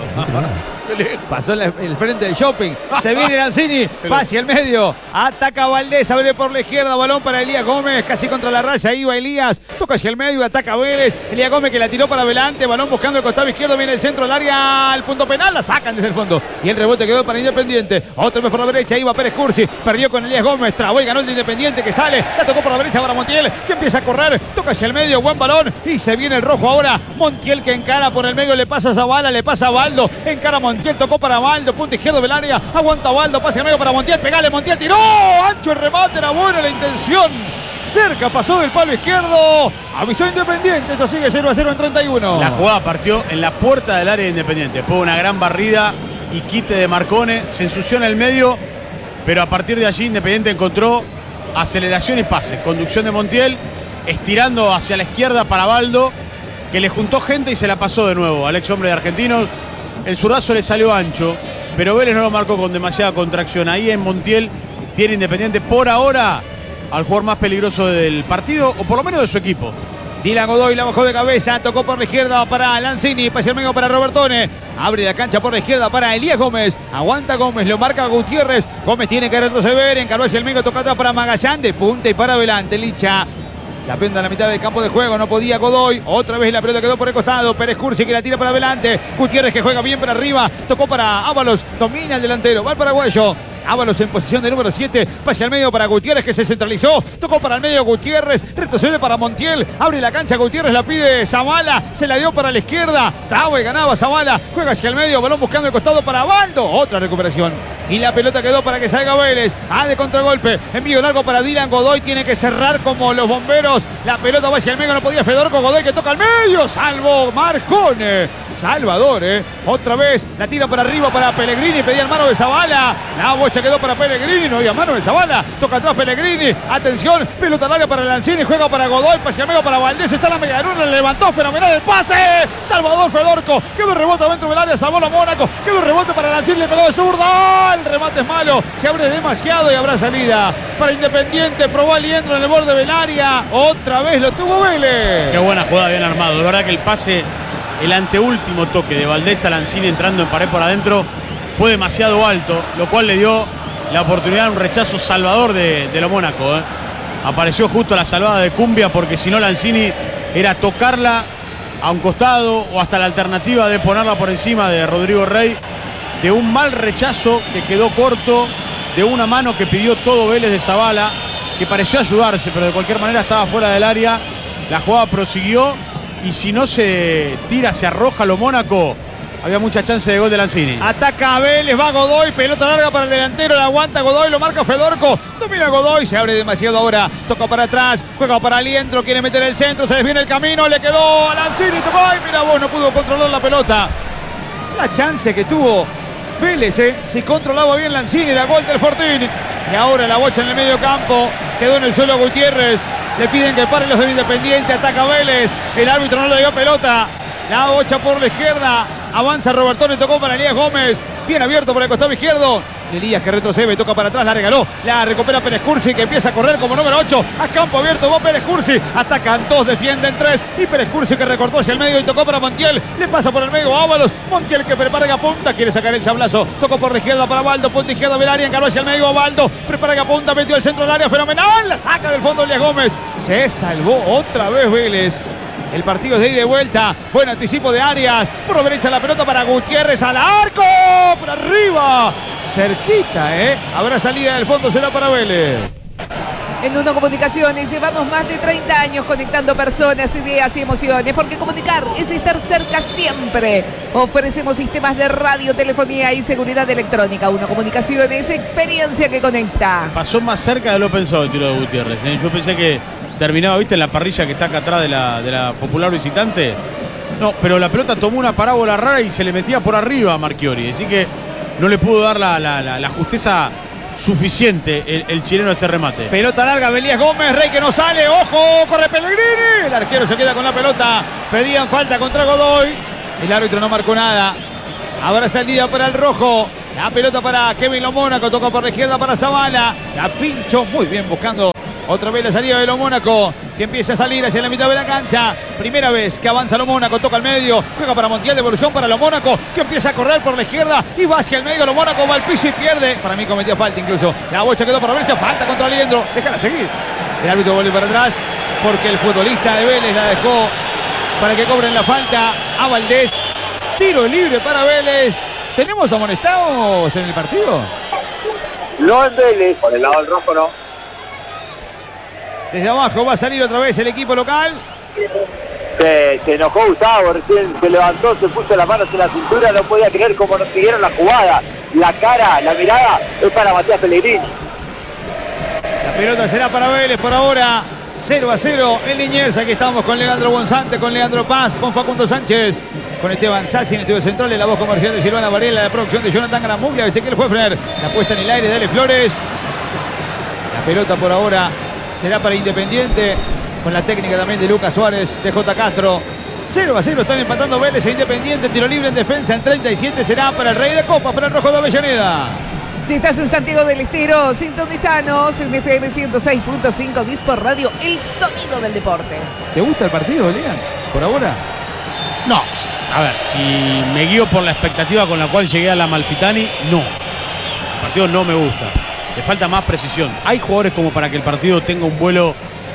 Qué lejos. Pasó el frente del shopping. Se viene Lanzini. Pero- Va hacia el medio. Ataca Valdés. Abre por la izquierda. Balón para Elías Gómez. Casi contra la raya. Iba Elías. Toca hacia el medio. Ataca Vélez. Elías Gómez que la tiró para adelante. Balón buscando el costado izquierdo. Viene el centro del área. Al punto penal. La sacan desde el fondo. Y el rebote quedó para Independiente. Otra vez por la derecha. Iba Pérez Cursi. Perdió con Elías Gómez. Trabó y ganó el de Independiente que sale. La tocó por la derecha para Montiel. Que empieza a correr. Toca hacia el medio. Buen balón. Y se viene el rojo ahora. Montiel que encara por el medio. Le pasa a Zavala. Le pasa a Baldo. Encara a Montiel. Tocó para Baldo. Punto izquierdo del área. Aguanta Baldo. Pasa al medio para Montiel. Pegale Montiel. Tiró. Ancho el remate. Era buena la intención. Cerca pasó del palo izquierdo. Avisó Independiente. Esto sigue 0-0 en 31. La jugada partió en la puerta del área de Independiente. Después una gran barrida y quite de Marcone. Se ensució en el medio, pero a partir de allí Independiente encontró aceleración y pase. Conducción de Montiel, estirando hacia la izquierda para Baldo, que le juntó gente y se la pasó de nuevo al ex hombre de Argentinos. El zurdazo le salió ancho, pero Vélez no lo marcó con demasiada contracción. Ahí en Montiel tiene Independiente por ahora al jugador más peligroso del partido, o por lo menos de su equipo. Dylan Godoy la bajó de cabeza, tocó por la izquierda para Lanzini, pase al medio para Robertone, abre la cancha por la izquierda para Elías Gómez, aguanta Gómez, lo marca Gutiérrez, Gómez tiene que retroceder, encaró hacia el medio, toca atrás para Magallán, de punta y para adelante, Licha. La pelota en la mitad del campo de juego, no podía Godoy, otra vez la pelota quedó por el costado, Pérez Cursi que la tira para adelante, Gutiérrez que juega bien para arriba, tocó para Ábalos, domina el delantero, va el paraguayo. Ábalos en posición de número 7, pase al medio para Gutiérrez que se centralizó, tocó para el medio Gutiérrez, retrocede para Montiel, abre la cancha Gutiérrez, la pide Zavala, se la dio para la izquierda, traba y ganaba Zavala, juega hacia el medio, balón buscando el costado para Baldo, otra recuperación. Y la pelota quedó para que salga Vélez, de contragolpe, envío largo para Dylan Godoy, tiene que cerrar como los bomberos, la pelota va hacia el medio, no podía Fedorco, Godoy que toca al medio, salvo Marcone, Salvador, otra vez, la tira para arriba para Pellegrini, pedía el mano de Zavala, la bocha quedó para Pellegrini, no había mano de Zavala, toca atrás Pellegrini, atención, pelota larga para Lanzini, juega para Godoy, pase al medio para Valdés, está en la media luna, le levantó, fenomenal el pase, Salvador Fedorco, quedó rebote dentro del área, salvó la Mónaco, quedó rebote para Lanzini, le pegó de zurda, el remate es malo, se abre demasiado y habrá salida para Independiente, probó Aliendro en el borde del área, otra vez lo tuvo Vélez. Qué buena jugada, bien armado. De verdad que el pase, el anteúltimo toque de Valdés a Lanzini entrando en pared por adentro fue demasiado alto, lo cual le dio la oportunidad de un rechazo salvador de lo Mónaco. Apareció justo la salvada de Cumbia, porque si no Lanzini era tocarla a un costado o hasta la alternativa de ponerla por encima de Rodrigo Rey, de un mal rechazo que quedó corto, de una mano que pidió todo Vélez de Zavala, que pareció ayudarse, pero de cualquier manera estaba fuera del área. La jugada prosiguió y si no se tira, se arroja lo Mónaco, había mucha chance de gol de Lanzini. Ataca a Vélez, va Godoy, pelota larga para el delantero, la aguanta Godoy, lo marca Fedorco, domina Godoy, se abre demasiado ahora, toca para atrás, juega para Aliendro, quiere meter el centro, se desviene el camino, le quedó a Lanzini, tocó, ay mira vos, no pudo controlar la pelota. La chance que tuvo Vélez, se controlaba bien Lanzini, la gol del Fortín. Y ahora la bocha en el medio campo, quedó en el suelo Gutiérrez, le piden que paren los de Independiente, ataca Vélez, el árbitro no le dio pelota, la bocha por la izquierda, avanza Robertone, tocó para Elías Gómez, bien abierto por el costado izquierdo, Elías que retrocede, toca para atrás, la regaló, la recupera Pérez Cursi que empieza a correr como número 8, a campo abierto va Pérez Cursi, atacan dos, defienden tres, y Pérez Cursi que recortó hacia el medio y tocó para Montiel, le pasa por el medio a Ábalos, Montiel que prepara que apunta, quiere sacar el sablazo, tocó por la izquierda para Baldo, punta izquierda del área, encaró hacia el medio a Baldo, prepara que apunta, metió el centro del área, fenomenal, la saca del fondo Elías Gómez, se salvó otra vez Vélez. El partido es de ida y de vuelta. Buen anticipo de Arias. Por la derecha la pelota para Gutiérrez al arco. Por arriba. Cerquita, Habrá salida del fondo, será para Vélez. En Uno Comunicaciones llevamos más de 30 años conectando personas, ideas y emociones, porque comunicar es estar cerca siempre. Ofrecemos sistemas de radio, telefonía y seguridad electrónica. Uno Comunicaciones, experiencia que conecta. Pasó más cerca de lo pensado el tiro de Gutiérrez, ¿eh? Yo pensé que terminaba, ¿viste? En la parrilla que está acá atrás de la popular visitante. No, pero la pelota tomó una parábola rara y se le metía por arriba a Marchiori. Así que no le pudo dar la justeza suficiente el chileno a ese remate. Pelota larga, Belías Gómez, Rey que no sale, ojo, corre Pellegrini. El arquero se queda con la pelota. Pedían falta contra Godoy. El árbitro no marcó nada. Ahora está el día para el rojo. La pelota para Kevin Lo Mónaco, toca por la izquierda para Zavala. La pincho muy bien buscando otra vez la salida de Lo Mónaco, que empieza a salir hacia la mitad de la cancha. Primera vez que avanza Lo Mónaco, toca al medio, juega para Montiel, devolución para Lo Mónaco, que empieza a correr por la izquierda y va hacia el medio. Lo Mónaco va al piso y pierde. Para mí cometió falta incluso. La bocha quedó para Vélez, falta contra Liendro. Déjala seguir. El árbitro vuelve para atrás porque el futbolista de Vélez la dejó para que cobren la falta a Valdés. Tiro libre para Vélez. ¿Tenemos amonestados en el partido? No en Vélez, por el lado del rojo no. Desde abajo va a salir otra vez el equipo local. Se enojó Gustavo, recién se levantó, se puso las manos en la cintura, no podía creer cómo nos siguieron la jugada. La cara, la mirada es para Matías Pellegrini. La pelota será para Vélez por ahora. 0-0 en Liniers. Aquí estamos con Leandro Bonzante, con Leandro Paz, con Facundo Sánchez, con Esteban Sassi en el estudio central, en la voz comercial de Silvana Varela, la producción de Jonathan Gramuglia, Ezequiel Huefner, la puesta en el aire de Ale Flores. La pelota por ahora será para Independiente, con la técnica también de Lucas Suárez, de J. Castro. 0-0 están empatando Vélez e Independiente. Tiro libre en defensa en 37 será para el Rey de Copa, para el Rojo de Avellaneda. Si estás en Santiago del Estero, sintonizanos en FM 106.5 Dispor Radio, el sonido del deporte. ¿Te gusta el partido, Lean? Por ahora. No, a ver, si me guío por la expectativa con la cual llegué a la Amalfitani, no. El partido no me gusta. Le falta más precisión. Hay jugadores como para que el partido tenga un vuelo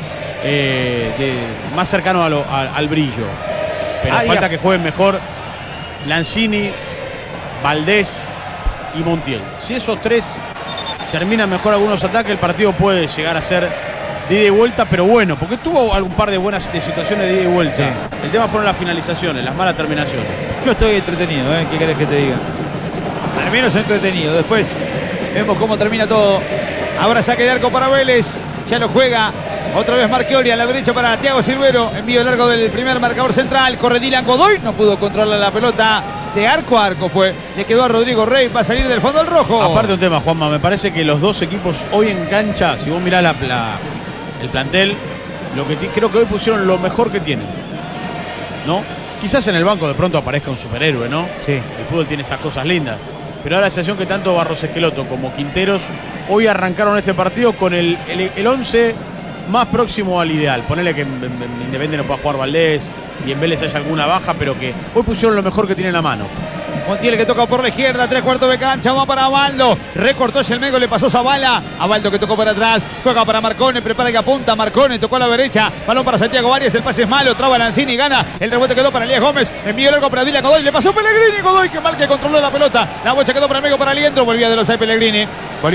más cercano al brillo. Pero falta que jueguen mejor Lanzini, Valdés y Montiel. Si esos tres terminan mejor algunos ataques, el partido puede llegar a ser de ida y vuelta, pero bueno, porque tuvo algún par de buenas situaciones de ida y vuelta. Sí. El tema fueron las finalizaciones, las malas terminaciones. Yo estoy entretenido, ¿qué querés que te diga? Al menos entretenido. Después vemos cómo termina todo. Ahora saque de arco para Vélez. Ya lo juega. Otra vez Marchiori a la derecha para Thiago Silvero. Envío largo del primer marcador central. Corre Dylan Godoy. No pudo controlar la pelota. De arco a arco fue. Le quedó a Rodrigo Rey. Va a salir del fondo al rojo. Aparte un tema, Juanma. Me parece que los dos equipos hoy en cancha, si vos mirás el plantel, creo que hoy pusieron lo mejor que tienen, ¿no? Quizás en el banco de pronto aparezca un superhéroe, ¿no? Sí. El fútbol tiene esas cosas lindas. Pero da la sensación que tanto Barros Esqueloto como Quinteros hoy arrancaron este partido con el 11 más próximo al ideal. Ponele que en Independiente no pueda jugar Valdés y en Vélez haya alguna baja, pero que hoy pusieron lo mejor que tienen a mano. Montiel que toca por la izquierda, 3/4 de cancha, va para Abaldo, recortó hacia el medio, le pasó Zavala, Abaldo que tocó para atrás, juega para Marcone, prepara que apunta, Marcone tocó a la derecha, balón para Santiago Arias, el pase es malo, traba Lanzini, gana, el rebote quedó para Elías Gómez, envió largo para Dylan Godoy, le pasó Pellegrini, Godoy que mal que controló la pelota, la bocha quedó para el medio para Liendro, volvía del offside Pellegrini,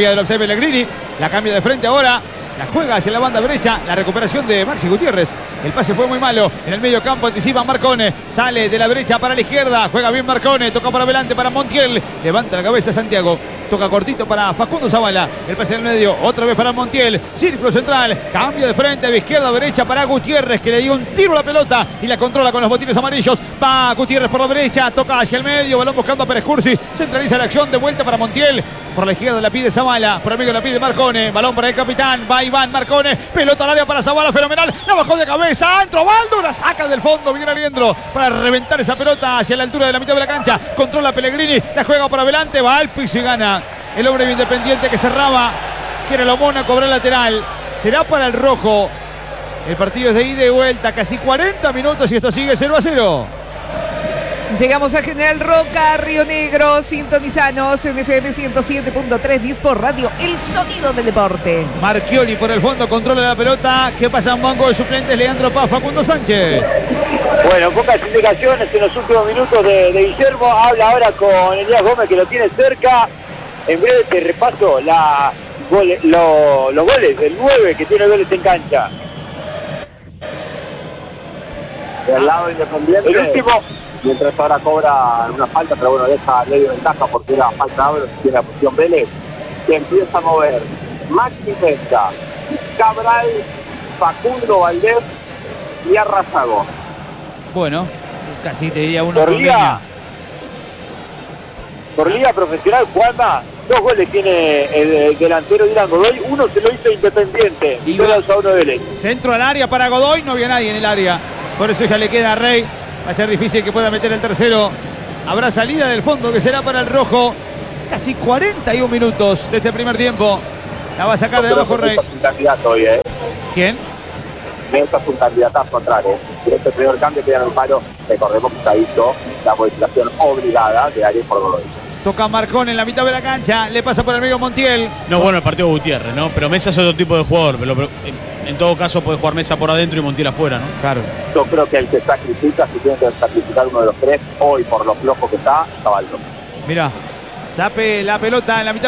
la cambia de frente ahora. La juega hacia la banda derecha, la recuperación de Maxi Gutiérrez. El pase fue muy malo. En el medio campo anticipa Marcone. Sale de la derecha para la izquierda. Juega bien Marcone. Toca para adelante para Montiel. Levanta la cabeza Santiago. Toca cortito para Facundo Zavala. El pase en el medio. Otra vez para Montiel. Círculo central. Cambio de frente de izquierda a derecha para Gutiérrez, que le dio un tiro a la pelota y la controla con los botines amarillos. Va Gutiérrez por la derecha. Toca hacia el medio. Balón buscando a Pérez Cursi. Centraliza la acción. De vuelta para Montiel. Por la izquierda la pide Zavala. Por el medio la pide Marcone. Balón para el capitán. Va Iván Marcone. Pelota al área para Zavala. Fenomenal. La bajó de cabeza. Entro Baldo. La saca del fondo. Viene Aliendro para reventar esa pelota hacia la altura de la mitad de la cancha. Controla Pellegrini. La juega por adelante. Va al piso y gana. El hombre de Independiente que cerraba. Que era Lo Mónaco. Cobra el lateral. Será para el rojo. El partido es de ida y vuelta. Casi 40 minutos y esto sigue 0-0. Llegamos a General Roca, Río Negro, sintonizanos en FM 107.3 Dispor Radio, el sonido del deporte. Marchiori por el fondo, controla la pelota. ¿Qué pasa en banco de suplentes? Leandro Paz, Facundo Sánchez. Bueno, pocas indicaciones en los últimos minutos de Guillermo. Habla ahora con Elías Gómez, que lo tiene cerca. En breve te repaso la los goles, el 9 que tiene Vélez en cancha. Del lado Independiente. El último. Mientras ahora cobra una falta, pero bueno, deja ley de ventaja porque era falta Ábalos, tiene la posición Vélez, que empieza a mover Maxi Mesa, Cabral, Facundo Valdés y Arrazago. Bueno, casi te diría uno Por por liga, línea. por liga profesional, Juanma, 2 goles tiene el delantero Dylan Godoy, uno se lo hizo Independiente y Iba- 2-1 de Vélez. Centro al área para Godoy, no había nadie en el área. Por eso ya le queda a Rey. Va a ser difícil que pueda meter el tercero. Habrá salida del fondo que será para el rojo. Casi 41 minutos de este primer tiempo. La va a sacar de abajo Rey. Mesa es un candidato hoy, ¿Quién? Mesa es un candidatazo atrás, En este primer cambio queda en el palo, recordemos que está hizo la modificación obligada de Ariel por Godoy. Toca Marcón en la mitad de la cancha. Le pasa por el medio Montiel. No es bueno el partido de Gutiérrez, ¿no? Pero Mesa es otro tipo de jugador. Pero en todo caso puede jugar Mesa por adentro y Montiel afuera, ¿no? Claro. Yo creo que el que sacrifica, si tiene que sacrificar uno de los tres, hoy por lo flojo que está Baldo. Mirá. Chape la pelota en la mitad